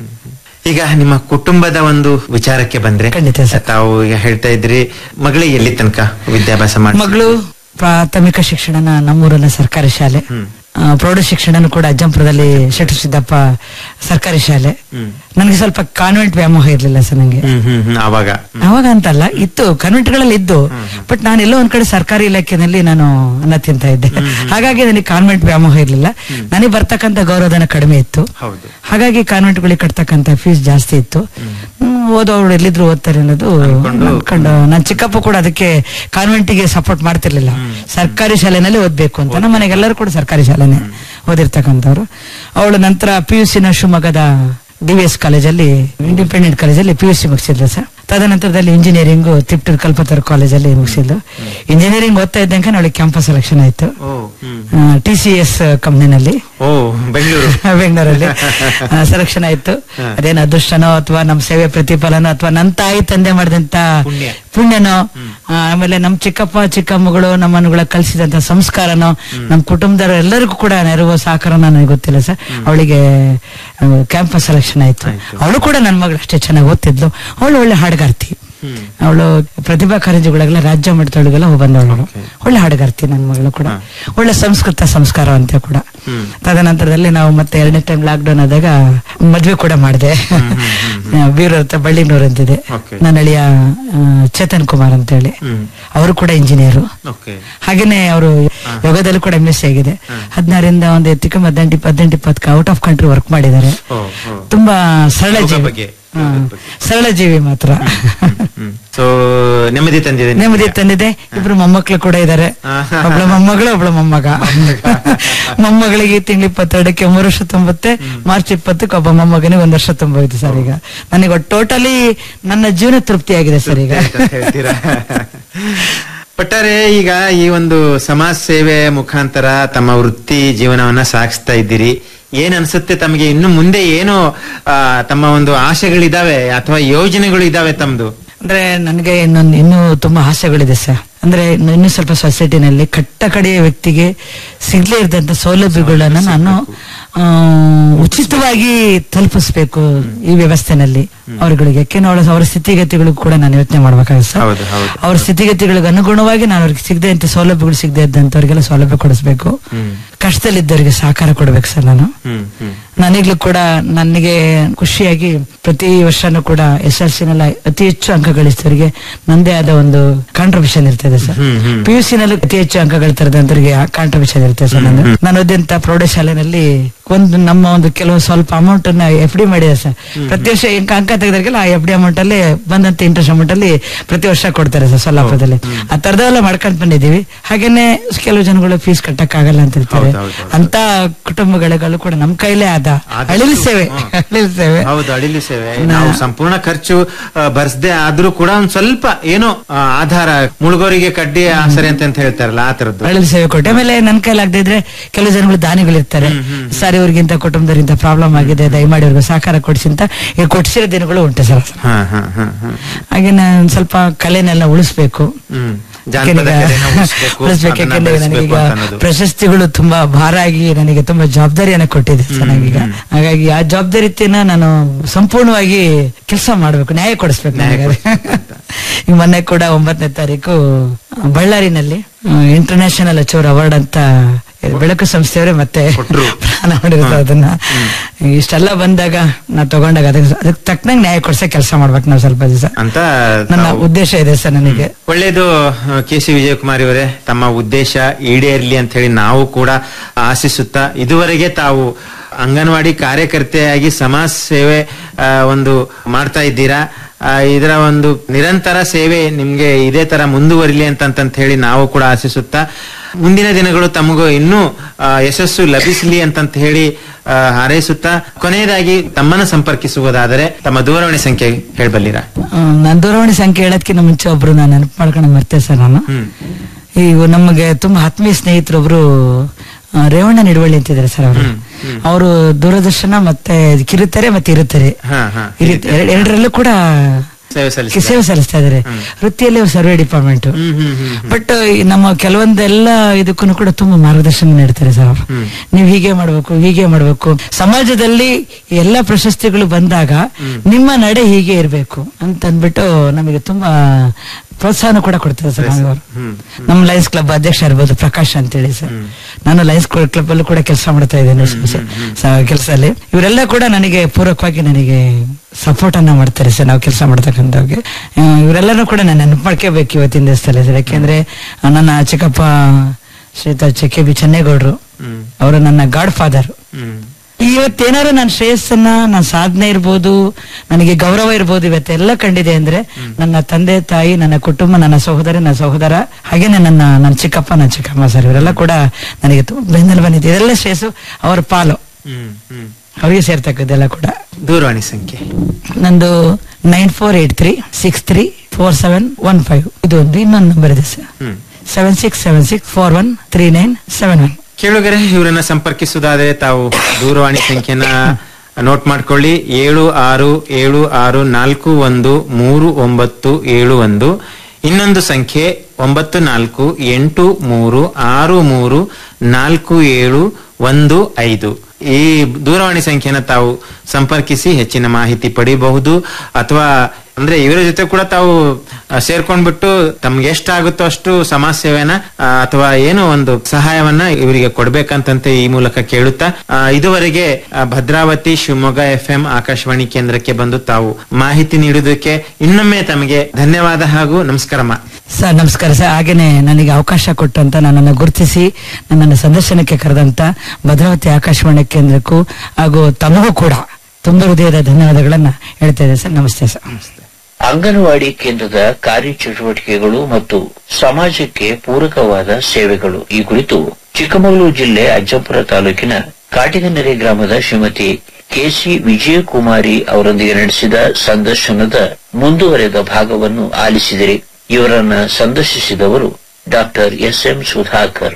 ಈಗ ನಿಮ್ಮ ಕುಟುಂಬದ ಒಂದು ವಿಚಾರಕ್ಕೆ ಬಂದ್ರೆ, ಖಂಡಿತ ತಾವು ಈಗ ಹೇಳ್ತಾ ಇದ್ರಿ ಮಗಳಿಗೆ ಎಲ್ಲಿ ತನಕ ವಿದ್ಯಾಭ್ಯಾಸ ಮಾಡಿ? ಮಗಳು ಪ್ರಾಥಮಿಕ ಶಿಕ್ಷಣನ ನಮ್ಮೂರನ್ನ ಸರ್ಕಾರಿ ಶಾಲೆ, ಪ್ರೌಢ ಶಿಕ್ಷಣ ಕೂಡ ಅಜ್ಜಂಪುರದಲ್ಲಿ ಶೆಟ್ಟಿ ಸಿದ್ದಪ್ಪ ಸರ್ಕಾರಿ ಶಾಲೆ. ನನಗೆ ಸ್ವಲ್ಪ ಕಾನ್ವೆಂಟ್ ವ್ಯಾಮೋಹ ಇರ್ಲಿಲ್ಲ ಸರ್. ನಂಗೆ ಅವಾಗ ಅವಾಗ ಅಂತಲ್ಲ, ಇತ್ತು ಕಾನ್ವೆಂಟ್ ಗಳಲ್ಲಿ ಇದ್ದು, ಬಟ್ ನಾನು ಎಲ್ಲೋ ಒಂದ್ ಕಡೆ ಸರ್ಕಾರಿ ಇಲಾಖೆನಲ್ಲಿ ನಾನು ಅನ್ನ ತಿಂತ ಇದ್ದೆ. ಹಾಗಾಗಿ ನನಗೆ ಕಾನ್ವೆಂಟ್ ವ್ಯಾಮೋಹ ಇರ್ಲಿಲ್ಲ. ನನಗೆ ಬರ್ತಕ್ಕಂಥ ಗೌರವಧನ ಕಡಿಮೆ ಇತ್ತು. ಹಾಗಾಗಿ ಕಾನ್ವೆಂಟ್ ಗಳಿಗೆ ಕಟ್ತಕ್ಕಂಥ ಫೀಸ್ ಜಾಸ್ತಿ ಇತ್ತು. ಓದೋರು ಎಲ್ಲಿದ್ರು ಓದ್ತಾರೆ ಅನ್ನೋದು ಅನ್ಕೊಂಡು ನನ್ನ ಚಿಕ್ಕಪ್ಪ ಕೂಡ ಅದಕ್ಕೆ ಕಾನ್ವೆಂಟಿಗೆ ಸಪೋರ್ಟ್ ಮಾಡ್ತಿರ್ಲಿಲ್ಲ. ಸರ್ಕಾರಿ ಶಾಲೆನಲ್ಲಿ ಓದ್ಬೇಕು ಅಂತ. ನಮ್ಮ ಮನೆಗೆಲ್ಲರೂ ಕೂಡ ಸರ್ಕಾರಿ ಶಾಲೆನೆ ಓದಿರ್ತಕ್ಕಂಥವ್ರು. ಅವಳು ನಂತರ ಪಿ ಯು ಸಿ ನ ಶಿವಮೊಗ್ಗದ ಡಿ ವಿ ಎಸ್ ಕಾಲೇಜಲ್ಲಿ, ಇಂಡಿಪೆಂಡೆಂಟ್ ಕಾಲೇಜಲ್ಲಿ ಪಿ ಯು ಸಿ ಮುಗಿಸಿದ್ಲು ಸರ್. ತದನಂತರದಲ್ಲಿ ಇಂಜಿನಿಯರಿಂಗ್ ತಿಪ್ಟೂರು ಕಲ್ಪತರು ಕಾಲೇಜಲ್ಲಿ ಮುಗಿಸಿದ್ಲು. ಇಂಜಿನಿಯರಿಂಗ್ ಓದ್ತಾ ಇದ್ದಂಗೆ ಅವಳಿಗೆ ಕ್ಯಾಂಪಸ್ ಸೆಲೆಕ್ಷನ್ ಆಯ್ತು ಟಿ ಸಿ ಎಸ್ ಕಂಪ್ನಿನಲ್ಲಿ ಬೆಂಗಳೂರಲ್ಲಿ ಸೆಲೆಕ್ಷನ್ ಆಯ್ತು. ಅದೇನು ಅದೃಷ್ಟನೋ ಅಥವಾ ನಮ್ ಸೇವೆ ಪ್ರತಿಫಲನೋ ಅಥವಾ ನನ್ನ ತಾಯಿ ತಂದೆ ಮಾಡಿದಂತ ಪುಣ್ಯನೋ, ಆಮೇಲೆ ನಮ್ ಚಿಕ್ಕಪ್ಪ ಚಿಕ್ಕಮ್ಮಗಳು ನಮ್ಮನ್ನುಗಳ ಕಲಿಸಿದಂತ ಸಂಸ್ಕಾರನೋ, ನಮ್ ಕುಟುಂಬದವರು ಎಲ್ಲರಿಗೂ ಕೂಡ ನೆರವು ಸಹಕಾರ ನನಗೆ ಗೊತ್ತಿಲ್ಲ ಸರ್. ಅವಳಿಗೆ ಕ್ಯಾಂಪಸ್ ಸೆಲೆಕ್ಷನ್ ಆಯ್ತು. ಅವಳು ಕೂಡ ನನ್ನ ಮಗಳು ಅಷ್ಟೇ ಚೆನ್ನಾಗಿ ಓದ್ತಿದ್ಲು. ಅವಳು ಒಳ್ಳೆ ಹಾಡುಗಾರ್ತಿ. ಅವಳು ಪ್ರತಿಭಾ ಕಾರಂಜಿಗಳಿಗೆಲ್ಲ ರಾಜ್ಯ ಮಟ್ಟದೊಳಗೆಲ್ಲ ಬಂದವಳು. ಒಳ್ಳೆ ಹಾಡುಗಾರ್ತಿ ನನ್ನ ಮಗಳು ಕೂಡ. ಒಳ್ಳೆ ಸಂಸ್ಕೃತ ಸಂಸ್ಕಾರ ಅಂತ ಕೂಡ. ತದನಂತರದಲ್ಲಿ ನಾವು ಮತ್ತೆ ಎರಡನೇ ಟೈಮ್ ಲಾಕ್ ಡೌನ್ ಆದಾಗ ಮದ್ವೆ ಕೂಡ ಮಾಡಿದೆ. ಬೀರೂರ್ ಹತ್ರ ಬಳ್ಳಿನೂರ್ ಅಂತಿದೆ. ನನ್ನ ಅಳಿಯ ಚೇತನ್ ಕುಮಾರ್ ಅಂತ ಹೇಳಿ, ಅವರು ಕೂಡ ಇಂಜಿನಿಯರು. ಹಾಗೇನೆ ಅವರು ಯೋಗದಲ್ಲಿ ಕೂಡ ಎಂ ಎಸ್ ಸಿ ಆಗಿದೆ. ಹದಿನಾರಿಂದ ಒಂದು ಎತ್ತಿಕ ಹದಿನೆಂಟು ಹದಿನೆಂಟು ಇಪ್ಪತ್ತು ಔಟ್ ಆಫ್ ಕಂಟ್ರಿ ವರ್ಕ್ ಮಾಡಿದ್ದಾರೆ. ತುಂಬಾ ಸರಳ ಜೀವಿ, ಸರಳ ಜೀವಿ ಮಾತ್ರ. ಸೊ ನೆಮ್ಮದಿ ತಂದಿದೆ ನೆಮ್ಮದಿ ತಂದಿದೆ. ಇಬ್ರು ಮೊಮ್ಮಕ್ಳು ಕೂಡ ಇದ್ದಾರೆ. ಒಬ್ಳ ಮೊಮ್ಮಗಳು ಒಬ್ಳ ಮೊಮ್ಮಗ. ಮೊಮ್ಮಗಳಿಗೆ ತಿಂಗಳು ಇಪ್ಪತ್ತೆರಡಕ್ಕೆ ಮೂರು ವರ್ಷ ತುಂಬುತ್ತೆ. ಮಾರ್ಚ್ ಇಪ್ಪತ್ತಕ್ಕೆ ಒಬ್ಬ ಮೊಮ್ಮಗನಿಗೆ ಒಂದ್ ವರ್ಷ ತುಂಬೋಯ್ತು ಸರ್. ಈಗ ನನಗೆ ಟೋಟಲಿ ನನ್ನ ಜೀವನ ತೃಪ್ತಿಯಾಗಿದೆ ಸರ್. ಈಗ ಒಟ್ಟಾರೆ ಈಗ ಈ ಒಂದು ಸಮಾಜ ಸೇವೆ ಮುಖಾಂತರ ತಮ್ಮ ವೃತ್ತಿ ಜೀವನವನ್ನ ಸಾಗಿಸ್ತಾ ಇದ್ದೀರಿ. ಏನ್ ಅನ್ಸುತ್ತೆ ತಮಗೆ? ಇನ್ನು ಮುಂದೆ ಏನು ತಮ್ಮ ಒಂದು ಆಶೆಗಳಿದಾವೆ ಅಥವಾ ಯೋಜನೆಗಳು ಇದಾವೆ ತಮ್ದು? ಅಂದ್ರೆ ನನಗೆ ಇನ್ನೊಂದು ಇನ್ನೂ ತುಂಬಾ ಆಸೆಗಳಿದೆ ಸರ್. ಅಂದ್ರೆ ಇನ್ನು ಸ್ವಲ್ಪ ಸೊಸೈಟಿನಲ್ಲಿ ಕಟ್ಟ ಕಡೆಯ ವ್ಯಕ್ತಿಗೆ ಸಿಗ್ಲೇ ಇರದಂತ ಸೌಲಭ್ಯಗಳನ್ನ ನಾನು ಉಚಿತವಾಗಿ ತಲುಪಿಸ್ಬೇಕು ಈ ವ್ಯವಸ್ಥೆನಲ್ಲಿ ಅವರುಗಳಿಗೆ. ಯಾಕೆಂದ್ರೆ ಅವಳ ಅವರ ಸ್ಥಿತಿಗತಿಗಳಿಗೂ ಕೂಡ ನಾನು ಯೋಚನೆ ಮಾಡ್ಬೇಕಾಗುತ್ತೆ ಸರ್. ಅವ್ರ ಸ್ಥಿತಿಗತಿಗಳಿಗೆ ಅನುಗುಣವಾಗಿ ನಾನು ಅವ್ರಿಗೆ ಸಿಗದೆ ಅಂತ ಸೌಲಭ್ಯಗಳು ಸಿಗದೆ ಇದ್ದಂತವ್ರಿಗೆಲ್ಲ ಸೌಲಭ್ಯ ಕೊಡಿಸ್ಬೇಕು. ಕಷ್ಟದಲ್ಲಿದ್ದವರಿಗೆ ಸಹಕಾರ ಕೊಡ್ಬೇಕು ಸರ್. ನಾನು ನನಗ್ಲೂ ಕೂಡ ನನಗೆ ಖುಷಿಯಾಗಿ ಪ್ರತಿ ವರ್ಷನೂ ಕೂಡ ಎಸ್ ಎಲ್ ಸಿ ನಲ್ಲಿ ಅತಿ ಹೆಚ್ಚು ಅಂಕ ಗಳಿಸಿದವರಿಗೆ ನಂದೇ ಆದ ಒಂದು ಕಾಂಟ್ರಿಬ್ಯೂಷನ್ ಇರ್ತದೆ ಸರ್. ಪಿ ಯು ಸಿ ನಲ್ಲಿ ಅತಿ ಹೆಚ್ಚು ಅಂಕ ಗಳಿಸಿದಂತವರಿಗೆ ಕಾಂಟ್ರಿಬ್ಯೂಷನ್ ಇರ್ತದೆ ಸರ್. ನಾನು ನಾನು ಓದಿದಂತ ಪ್ರೌಢಶಾಲೆನಲ್ಲಿ ಒಂದು ನಮ್ಮ ಒಂದು ಕೆಲವು ಸ್ವಲ್ಪ ಅಮೌಂಟ್ ಅನ್ನ ಎಫ್ ಡಿ ಮಾಡಿದೆ ಸರ್. ಪ್ರತಿ ವರ್ಷ ಅಂಕ ತೆಗೆದಾಗೆಲ್ಲ ಆ ಎಫ್ ಡಿ ಅಮೌಂಟ್ ಅಲ್ಲಿ ಬಂದಂತ ಇಂಟ್ರೆಸ್ಟ್ ಅಮೌಂಟ್ ಅಲ್ಲಿ ಪ್ರತಿ ವರ್ಷ ಕೊಡ್ತಾರೆ ಸರ್ ಸೊಲ್ಲಾಪುರದಲ್ಲಿ. ಆ ತರದೆಲ್ಲ ಮಾಡ್ಕೊಂಡ್ ಬಂದಿದ್ದೀವಿ. ಹಾಗೇನೆ ಕೆಲವು ಜನಗಳು ಫೀಸ್ ಕಟ್ಟಕ್ ಆಗಲ್ಲ ಅಂತ ಇರ್ತಾರೆ. ಅಂತ ಕುಟುಂಬಗಳಿಗೂ ಕೂಡ ನಮ್ ಕೈಲೇ ಆದ ಅಳಿಲು ಸೇವೆ ಅಳಿಲು ಸೇವೆ ಹೌದು ಅಳಿಲು ಸೇವೆ ನಾವು ಸಂಪೂರ್ಣ ಖರ್ಚು ಬರ್ಸದೆ ಆದ್ರೂ ಕೂಡ ಒಂದ್ ಸ್ವಲ್ಪ ಏನೋ ಆಧಾರ ಮುಳುಗೋರಿಗೆ ಕಡ್ಡಿ ಆಸರೆ ಅಂತ ಹೇಳ್ತಾರಲ್ಲ ಆ ತರದ್ದು ಅಳಿಲು ಸೇವೆ ಕೊಟ್ಟೆ. ಆಮೇಲೆ ನನ್ ಕೈಲಾಗದೇ ಇದ್ರೆ ಕೆಲವು ಜನಗಳು ದಾನಿಗಳು ಇರ್ತಾರೆ, ಸರ್ ಇವ್ರಿಗಿಂತ ಕುಟುಂಬದವರಿಂದ ಪ್ರಾಬ್ಲಮ್ ಆಗಿದೆ ದಯಮಾಡಿ ಅವ್ರಿಗೆ ಸಹಕಾರ ಕೊಡಿಸಿ ಅಂತ ಈಗ ಕೊಡಿಸಿರೋ ದಿನಗಳು ಉಂಟು ಸರ್. ಹಾಗೆ ಒಂದ್ ಸ್ವಲ್ಪ ಕಲೆನೆಲ್ಲ ಉಳಿಸ್ಬೇಕು, ಉಳಿಸ್ಬೇಕು. ಯಾಕೆಂದ್ರೆ ನನಗೀಗ ಪ್ರಶಸ್ತಿಗಳು ತುಂಬಾ ಭಾರ ಆಗಿ ನನಗೆ ತುಂಬಾ ಜವಾಬ್ದಾರಿಯನ್ನ ಕೊಟ್ಟಿದೆ ಚೆನ್ನಾಗೀಗ. ಹಾಗಾಗಿ ಆ ಜವಾಬ್ದಾರಿಯನ್ನ ನಾನು ಸಂಪೂರ್ಣವಾಗಿ ಕೆಲಸ ಮಾಡ್ಬೇಕು, ನ್ಯಾಯ ಕೊಡಿಸ್ಬೇಕು ನನಗೆ. ಈಗ ಮೊನ್ನೆ ಕೂಡ ಒಂಬತ್ತನೇ ತಾರೀಕು ಬಳ್ಳಾರಿನಲ್ಲಿ ಇಂಟರ್ನ್ಯಾಷನಲ್ ಅಚೀವರ್ ಅವಾರ್ಡ್ ಅಂತ ಬೆಳಕು ಸಂಸ್ಥೆಯವರೇ ಮತ್ತೆ ಪ್ರಾಣ ಮಾಡಿರೋದು. ಅದನ್ನ ಇಷ್ಟೆಲ್ಲ ಬಂದಾಗ ನಾ ತಗೊಂಡಾಗ ಅದಕ್ಕೆ ಅದಕ್ಕೆ ತಕ್ಕನಂಗೆ ನ್ಯಾಯ ಕೊಡ್ಸೋ ಕೆಲಸ ಮಾಡ್ಬೇಕು ನಾವು ಸ್ವಲ್ಪ ದಿವಸ ಅಂತ ನನ್ನ ಉದ್ದೇಶ ಇದೆ ಸರ್ ನನಗೆ. ಒಳ್ಳೇದು ಕೆ ಸಿ ವಿಜಯಕುಮಾರ್ ಅವರೇ, ತಮ್ಮ ಉದ್ದೇಶ ಈಡೇರ್ಲಿ ಅಂತ ಹೇಳಿ ನಾವು ಕೂಡ ಆಶಿಸುತ್ತಾ ಇದುವರೆಗೆ ತಾವು ಅಂಗನವಾಡಿ ಕಾರ್ಯಕರ್ತೆಯಾಗಿ ಸಮಾಜ ಸೇವೆ ಒಂದು ಮಾಡ್ತಾ ಇದ್ದೀರಾ. ಇದರ ಒಂದು ನಿರಂತರ ಸೇವೆ ನಿಮ್ಗೆ ಇದೇ ತರ ಮುಂದುವರಿಲಿ ಅಂತಂತ ಹೇಳಿ ನಾವು ಕೂಡ ಆಶಿಸುತ್ತಾ ಮುಂದಿನ ದಿನಗಳು ತಮಗೂ ಇನ್ನೂ ಯಶಸ್ಸು ಲಭಿಸಲಿ ಅಂತಂತ ಹೇಳಿ ಹಾರೈಸುತ್ತಾ ಕೊನೆಯದಾಗಿ ತಮ್ಮನ್ನ ಸಂಪರ್ಕಿಸುವುದಾದರೆ ತಮ್ಮ ದೂರವಾಣಿ ಸಂಖ್ಯೆ ಹೇಳಬಲ್ಲಿರಾ? ನನ್ನ ದೂರವಾಣಿ ಸಂಖ್ಯೆ ಹೇಳೋದಕ್ಕಿಂತ ಮುಂಚೆ ಒಬ್ರು ನಾನು ನೆನಪು ಮಾಡ್ಕೊಂಡು ಮರ್ತೇ ಸರ್. ನಾನು ಈಗ ನಮಗೆ ತುಂಬಾ ಆತ್ಮೀಯ ಸ್ನೇಹಿತರೊಬ್ರು ರೇವಣ್ಣ ನಿಡುವಳ್ಳಿ ಅಂತಿದ್ದಾರೆ ಸರ್. ಅವರು ಅವರು ದೂರದರ್ಶನ ಮತ್ತೆ ಕಿರುತೆರೆ ಮತ್ತೆ ಇರುತ್ತಾರೆ ಎರಡರಲ್ಲೂ ಕೂಡ ಸೇವೆ ಸಲ್ಲಿಸ್ತಾ ಇದಾರೆ. ವೃತ್ತಿಯಲ್ಲಿ ಅವ್ರು ಸರ್ವೆ ಡಿಪಾರ್ಟ್ಮೆಂಟ್. ಬಟ್ ನಮ್ಮ ಕೆಲವೊಂದೆಲ್ಲ ಇದಕ್ಕೂ ಕೂಡ ತುಂಬಾ ಮಾರ್ಗದರ್ಶನ ನೀಡ್ತಾರೆ ಸರ್ ಅವರು. ನೀವು ಹೀಗೆ ಮಾಡ್ಬೇಕು ಹೀಗೆ ಮಾಡ್ಬೇಕು, ಸಮಾಜದಲ್ಲಿ ಎಲ್ಲಾ ಪ್ರಶಸ್ತಿಗಳು ಬಂದಾಗ ನಿಮ್ಮ ನಡೆ ಹೀಗೆ ಇರ್ಬೇಕು ಅಂತ ಅಂದ್ಬಿಟ್ಟು ನಮಗೆ ತುಂಬಾ ಪ್ರೋತ್ಸಾಹನ ಕೂಡ ಕೊಡ್ತಾರೆ ಸರ್. ಅವರು ನಮ್ಮ ಲಯನ್ಸ್ ಕ್ಲಬ್ ಅಧ್ಯಕ್ಷ ಇರ್ಬೋದು ಪ್ರಕಾಶ್ ಅಂತ ಹೇಳಿ ಸರ್. ನಾನು ಲಯನ್ಸ್ ಕ್ಲಬ್ ಅಲ್ಲೂ ಕೂಡ ಕೆಲಸ ಮಾಡ್ತಾ ಇದ್ದೇನೆ ಕೆಲಸದಲ್ಲಿ. ಇವರೆಲ್ಲ ಕೂಡ ನನಗೆ ಪೂರಕವಾಗಿ ನನಗೆ ಸಪೋರ್ಟ್ ಅನ್ನ ಮಾಡ್ತಾರೆ ಸರ್. ನಾವು ಕೆಲಸ ಮಾಡ್ತಕ್ಕಂಥವ್ರಿಗೆ ಇವರೆಲ್ಲರೂ ಕೂಡ ನಾನು ನೆನಪು ಮಾಡ್ಕೋಬೇಕು ಇವತ್ತಿನ ದಿವಸದಲ್ಲಿ ಸರ್. ಯಾಕೆಂದ್ರೆ ನನ್ನ ಚಿಕ್ಕಪ್ಪ ಶ್ರೀಯುತ ಕೆ ಬಿ ಚೆನ್ನೇಗೌಡರು ಅವರು ನನ್ನ ಗಾಡ್ ಫಾದರ್. ಇವತ್ತೇನಾರು ನನ್ನ ಶ್ರೇಯಸ್ಸನ್ನ ನನ್ನ ಸಾಧನೆ ಇರ್ಬೋದು, ನನಗೆ ಗೌರವ ಇರ್ಬೋದು, ಇವತ್ತೆಲ್ಲ ಕಂಡಿದೆ ಅಂದ್ರೆ ನನ್ನ ತಂದೆ ತಾಯಿ, ನನ್ನ ಕುಟುಂಬ, ನನ್ನ ಸಹೋದರ ನನ್ನ ಸಹೋದರ ಹಾಗೇನೆ ನನ್ನ ನನ್ನ ಚಿಕ್ಕಪ್ಪ ನನ್ನ ಚಿಕ್ಕಮ್ಮ ಸರ್. ಇವರೆಲ್ಲ ಕೂಡ ನನಗೆ ಬೆನ್ನೆಲು ಬಂದಿದೆ. ಇದೆಲ್ಲ ಶ್ರೇಯಸ್ಸು ಅವರ ಪಾಲು, ಅವರಿಗೆ ಸೇರ್ತಕ್ಕದ್ದೆಲ್ಲ ಕೂಡ. ದೂರವಾಣಿ ಸಂಖ್ಯೆ ನಂದು nine four eight three six three four seven one five. ಇದು ಒಂದು ಇನ್ನೊಂದು ನಂಬರ್ ಇದೆ sir, seven six seven six four one three nine seven one. ಕೇಳುಗರೆ, ಇವರನ್ನ ಸಂಪರ್ಕಿಸುವುದಾದ್ರೆ ತಾವು ದೂರವಾಣಿ ಸಂಖ್ಯೆನ ನೋಟ್ ಮಾಡ್ಕೊಳ್ಳಿ. ಏಳು ಆರು ಏಳು ಆರು ನಾಲ್ಕು ಒಂದು ಮೂರು ಒಂಬತ್ತು ಏಳು ಒಂದು. ಇನ್ನೊಂದು ಸಂಖ್ಯೆ ಒಂಬತ್ತು ನಾಲ್ಕು ಎಂಟು ಮೂರು ಆರು ಮೂರು ನಾಲ್ಕು ಏಳು ಒಂದು ಐದು. ಈ ದೂರವಾಣಿ ಸಂಖ್ಯೆನ ತಾವು ಸಂಪರ್ಕಿಸಿ ಹೆಚ್ಚಿನ ಮಾಹಿತಿ ಪಡೆಯಬಹುದು. ಅಥವಾ ಅಂದ್ರೆ ಇವರ ಜೊತೆ ಕೂಡ ತಾವು ಸೇರ್ಕೊಂಡ್ಬಿಟ್ಟು ತಮ್ಗೆ ಎಷ್ಟಾಗುತ್ತೋ ಅಷ್ಟು ಸಮಾಜ ಸೇವೆನ ಅಥವಾ ಏನೋ ಒಂದು ಸಹಾಯವನ್ನ ಇವರಿಗೆ ಕೊಡ್ಬೇಕಂತಂತೆ ಈ ಮೂಲಕ ಕೇಳುತ್ತಾ ಇದುವರೆಗೆ ಭದ್ರಾವತಿ ಶಿವಮೊಗ್ಗ ಎಫ್ ಎಂ ಆಕಾಶವಾಣಿ ಕೇಂದ್ರಕ್ಕೆ ಬಂದು ತಾವು ಮಾಹಿತಿ ನೀಡುವುದಕ್ಕೆ ಇನ್ನೊಮ್ಮೆ ತಮಗೆ ಧನ್ಯವಾದ ಹಾಗೂ ನಮಸ್ಕಾರಮ್ಮ. ಸರ್ ನಮಸ್ಕಾರ ಸರ್. ಹಾಗೇನೆ ನನಗೆ ಅವಕಾಶ ಕೊಟ್ಟಂತ, ನನ್ನನ್ನು ಗುರುತಿಸಿ ನನ್ನನ್ನು ಸಂದರ್ಶನಕ್ಕೆ ಕರೆದಂತ ಭದ್ರಾವತಿ ಆಕಾಶವಾಣಿ ಕೇಂದ್ರಕ್ಕೂ ಹಾಗೂ ತಮಗೂ ಕೂಡ ತುಂಬ ಹೃದಯದ ಧನ್ಯವಾದಗಳನ್ನ ಹೇಳ್ತಾ ಇದ್ದೆ ಸರ್. ನಮಸ್ತೆ ಸರ್. ಅಂಗನವಾಡಿ ಕೇಂದ್ರದ ಕಾರ್ಯಚಟುವಟಿಕೆಗಳು ಮತ್ತು ಸಮಾಜಕ್ಕೆ ಪೂರಕವಾದ ಸೇವೆಗಳು ಈ ಕುರಿತು ಚಿಕ್ಕಮಗಳೂರು ಜಿಲ್ಲೆ ಅಜ್ಜಂಪುರ ತಾಲೂಕಿನ ಕಾಟಿಗನರೆ ಗ್ರಾಮದ ಶ್ರೀಮತಿ ಕೆಸಿ ವಿಜಯಕುಮಾರಿ ಅವರೊಂದಿಗೆ ನಡೆಸಿದ ಸಂದರ್ಶನದ ಮುಂದುವರೆದ ಭಾಗವನ್ನು ಆಲಿಸಿದಿರಿ. ಇವರನ್ನ ಸಂದರ್ಶಿಸಿದವರು ಡಾಕ್ಟರ್ ಎಸ್ ಎಂ ಸುಧಾಕರ್.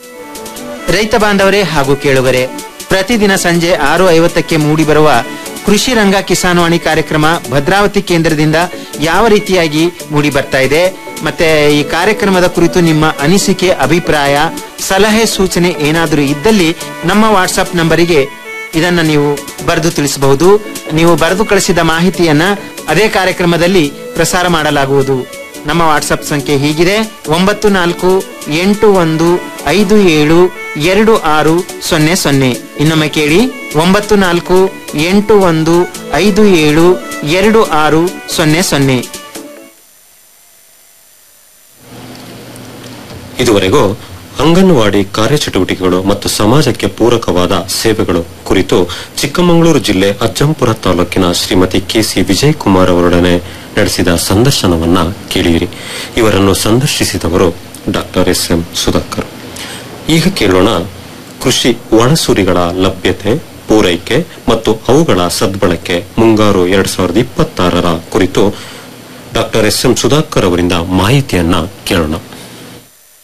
ರೈತ ಬಾಂಧವರೇ ಹಾಗೂ ಕೇಳುಗರೆ, ಪ್ರತಿದಿನ ಸಂಜೆ ಆರು ಐವತ್ತಕ್ಕೆ ಮೂಡಿಬರುವ ಕೃಷಿ ರಂಗ ಕಿಸಾನ್ವಾಣಿ ಕಾರ್ಯಕ್ರಮ ಭದ್ರಾವತಿ ಕೇಂದ್ರದಿಂದ ಯಾವ ರೀತಿಯಾಗಿ ಮೂಡಿ ಬರ್ತಾ ಇದೆ, ಮತ್ತೆ ಈ ಕಾರ್ಯಕ್ರಮದ ಕುರಿತು ನಿಮ್ಮ ಅನಿಸಿಕೆ, ಅಭಿಪ್ರಾಯ, ಸಲಹೆ, ಸೂಚನೆ ಏನಾದರೂ ಇದ್ದಲ್ಲಿ ನಮ್ಮ ವಾಟ್ಸ್ಆಪ್ ನಂಬರಿಗೆ ಇದನ್ನ ನೀವು ಬರೆದು ತಿಳಿಸಬಹುದು. ನೀವು ಬರೆದು ಕಳಿಸಿದ ಮಾಹಿತಿಯನ್ನ ಅದೇ ಕಾರ್ಯಕ್ರಮದಲ್ಲಿ ಪ್ರಸಾರ ಮಾಡಲಾಗುವುದು. ನಮ್ಮ ವಾಟ್ಸ್ಆಪ್ ಸಂಖ್ಯೆ ಹೀಗಿದೆ: ಒಂಬತ್ತು ನಾಲ್ಕು ಎಂಟು ಒಂದು ಐದು ಏಳು ಎರಡು ಆರು ಸೊನ್ನೆ ಸೊನ್ನೆ. ಇನ್ನೊಮ್ಮೆ ಕೇಳಿ: ಒಂಬತ್ತು ನಾಲ್ಕು ಎಂಟು ಒಂದು ಐದು ಏಳು ಎರಡು ಆರು ಸೊನ್ನೆ ಸೊನ್ನೆ. ಇದುವರೆಗೂ ಅಂಗನವಾಡಿ ಕಾರ್ಯಚಟುವಟಿಕೆಗಳು ಮತ್ತು ಸಮಾಜಕ್ಕೆ ಪೂರಕವಾದ ಸೇವೆಗಳು ಕುರಿತು ಚಿಕ್ಕಮಗಳೂರು ಜಿಲ್ಲೆ ಅಜ್ಜಂಪುರ ತಾಲೂಕಿನ ಶ್ರೀಮತಿ ಕೆಸಿ ವಿಜಯ್ ಕುಮಾರ್ ಅವರೊಡನೆ ನಡೆಸಿದ ಸಂದರ್ಶನವನ್ನ ಕೇಳಿದಿರಿ. ಇವರನ್ನು ಸಂದರ್ಶಿಸಿದವರು ಡಾಕ್ಟರ್ ಎಸ್ ಎಂ ಸುಧಾಕರ್. ಈಗ ಕೇಳೋಣ ಕೃಷಿ ಒಳಸುರಿಗಳ ಲಭ್ಯತೆ, ಪೂರೈಕೆ ಮತ್ತು ಅವುಗಳ ಸದ್ಬಳಕೆ ಮುಂಗಾರು ಎರಡ್ ಸಾವಿರದ ಇಪ್ಪತ್ತಾರರ ಕುರಿತು ಡಾಕ್ಟರ್ ಎಸ್ ಎಂ ಸುಧಾಕರ್ ಅವರಿಂದ ಮಾಹಿತಿಯನ್ನ ಕೇಳೋಣ.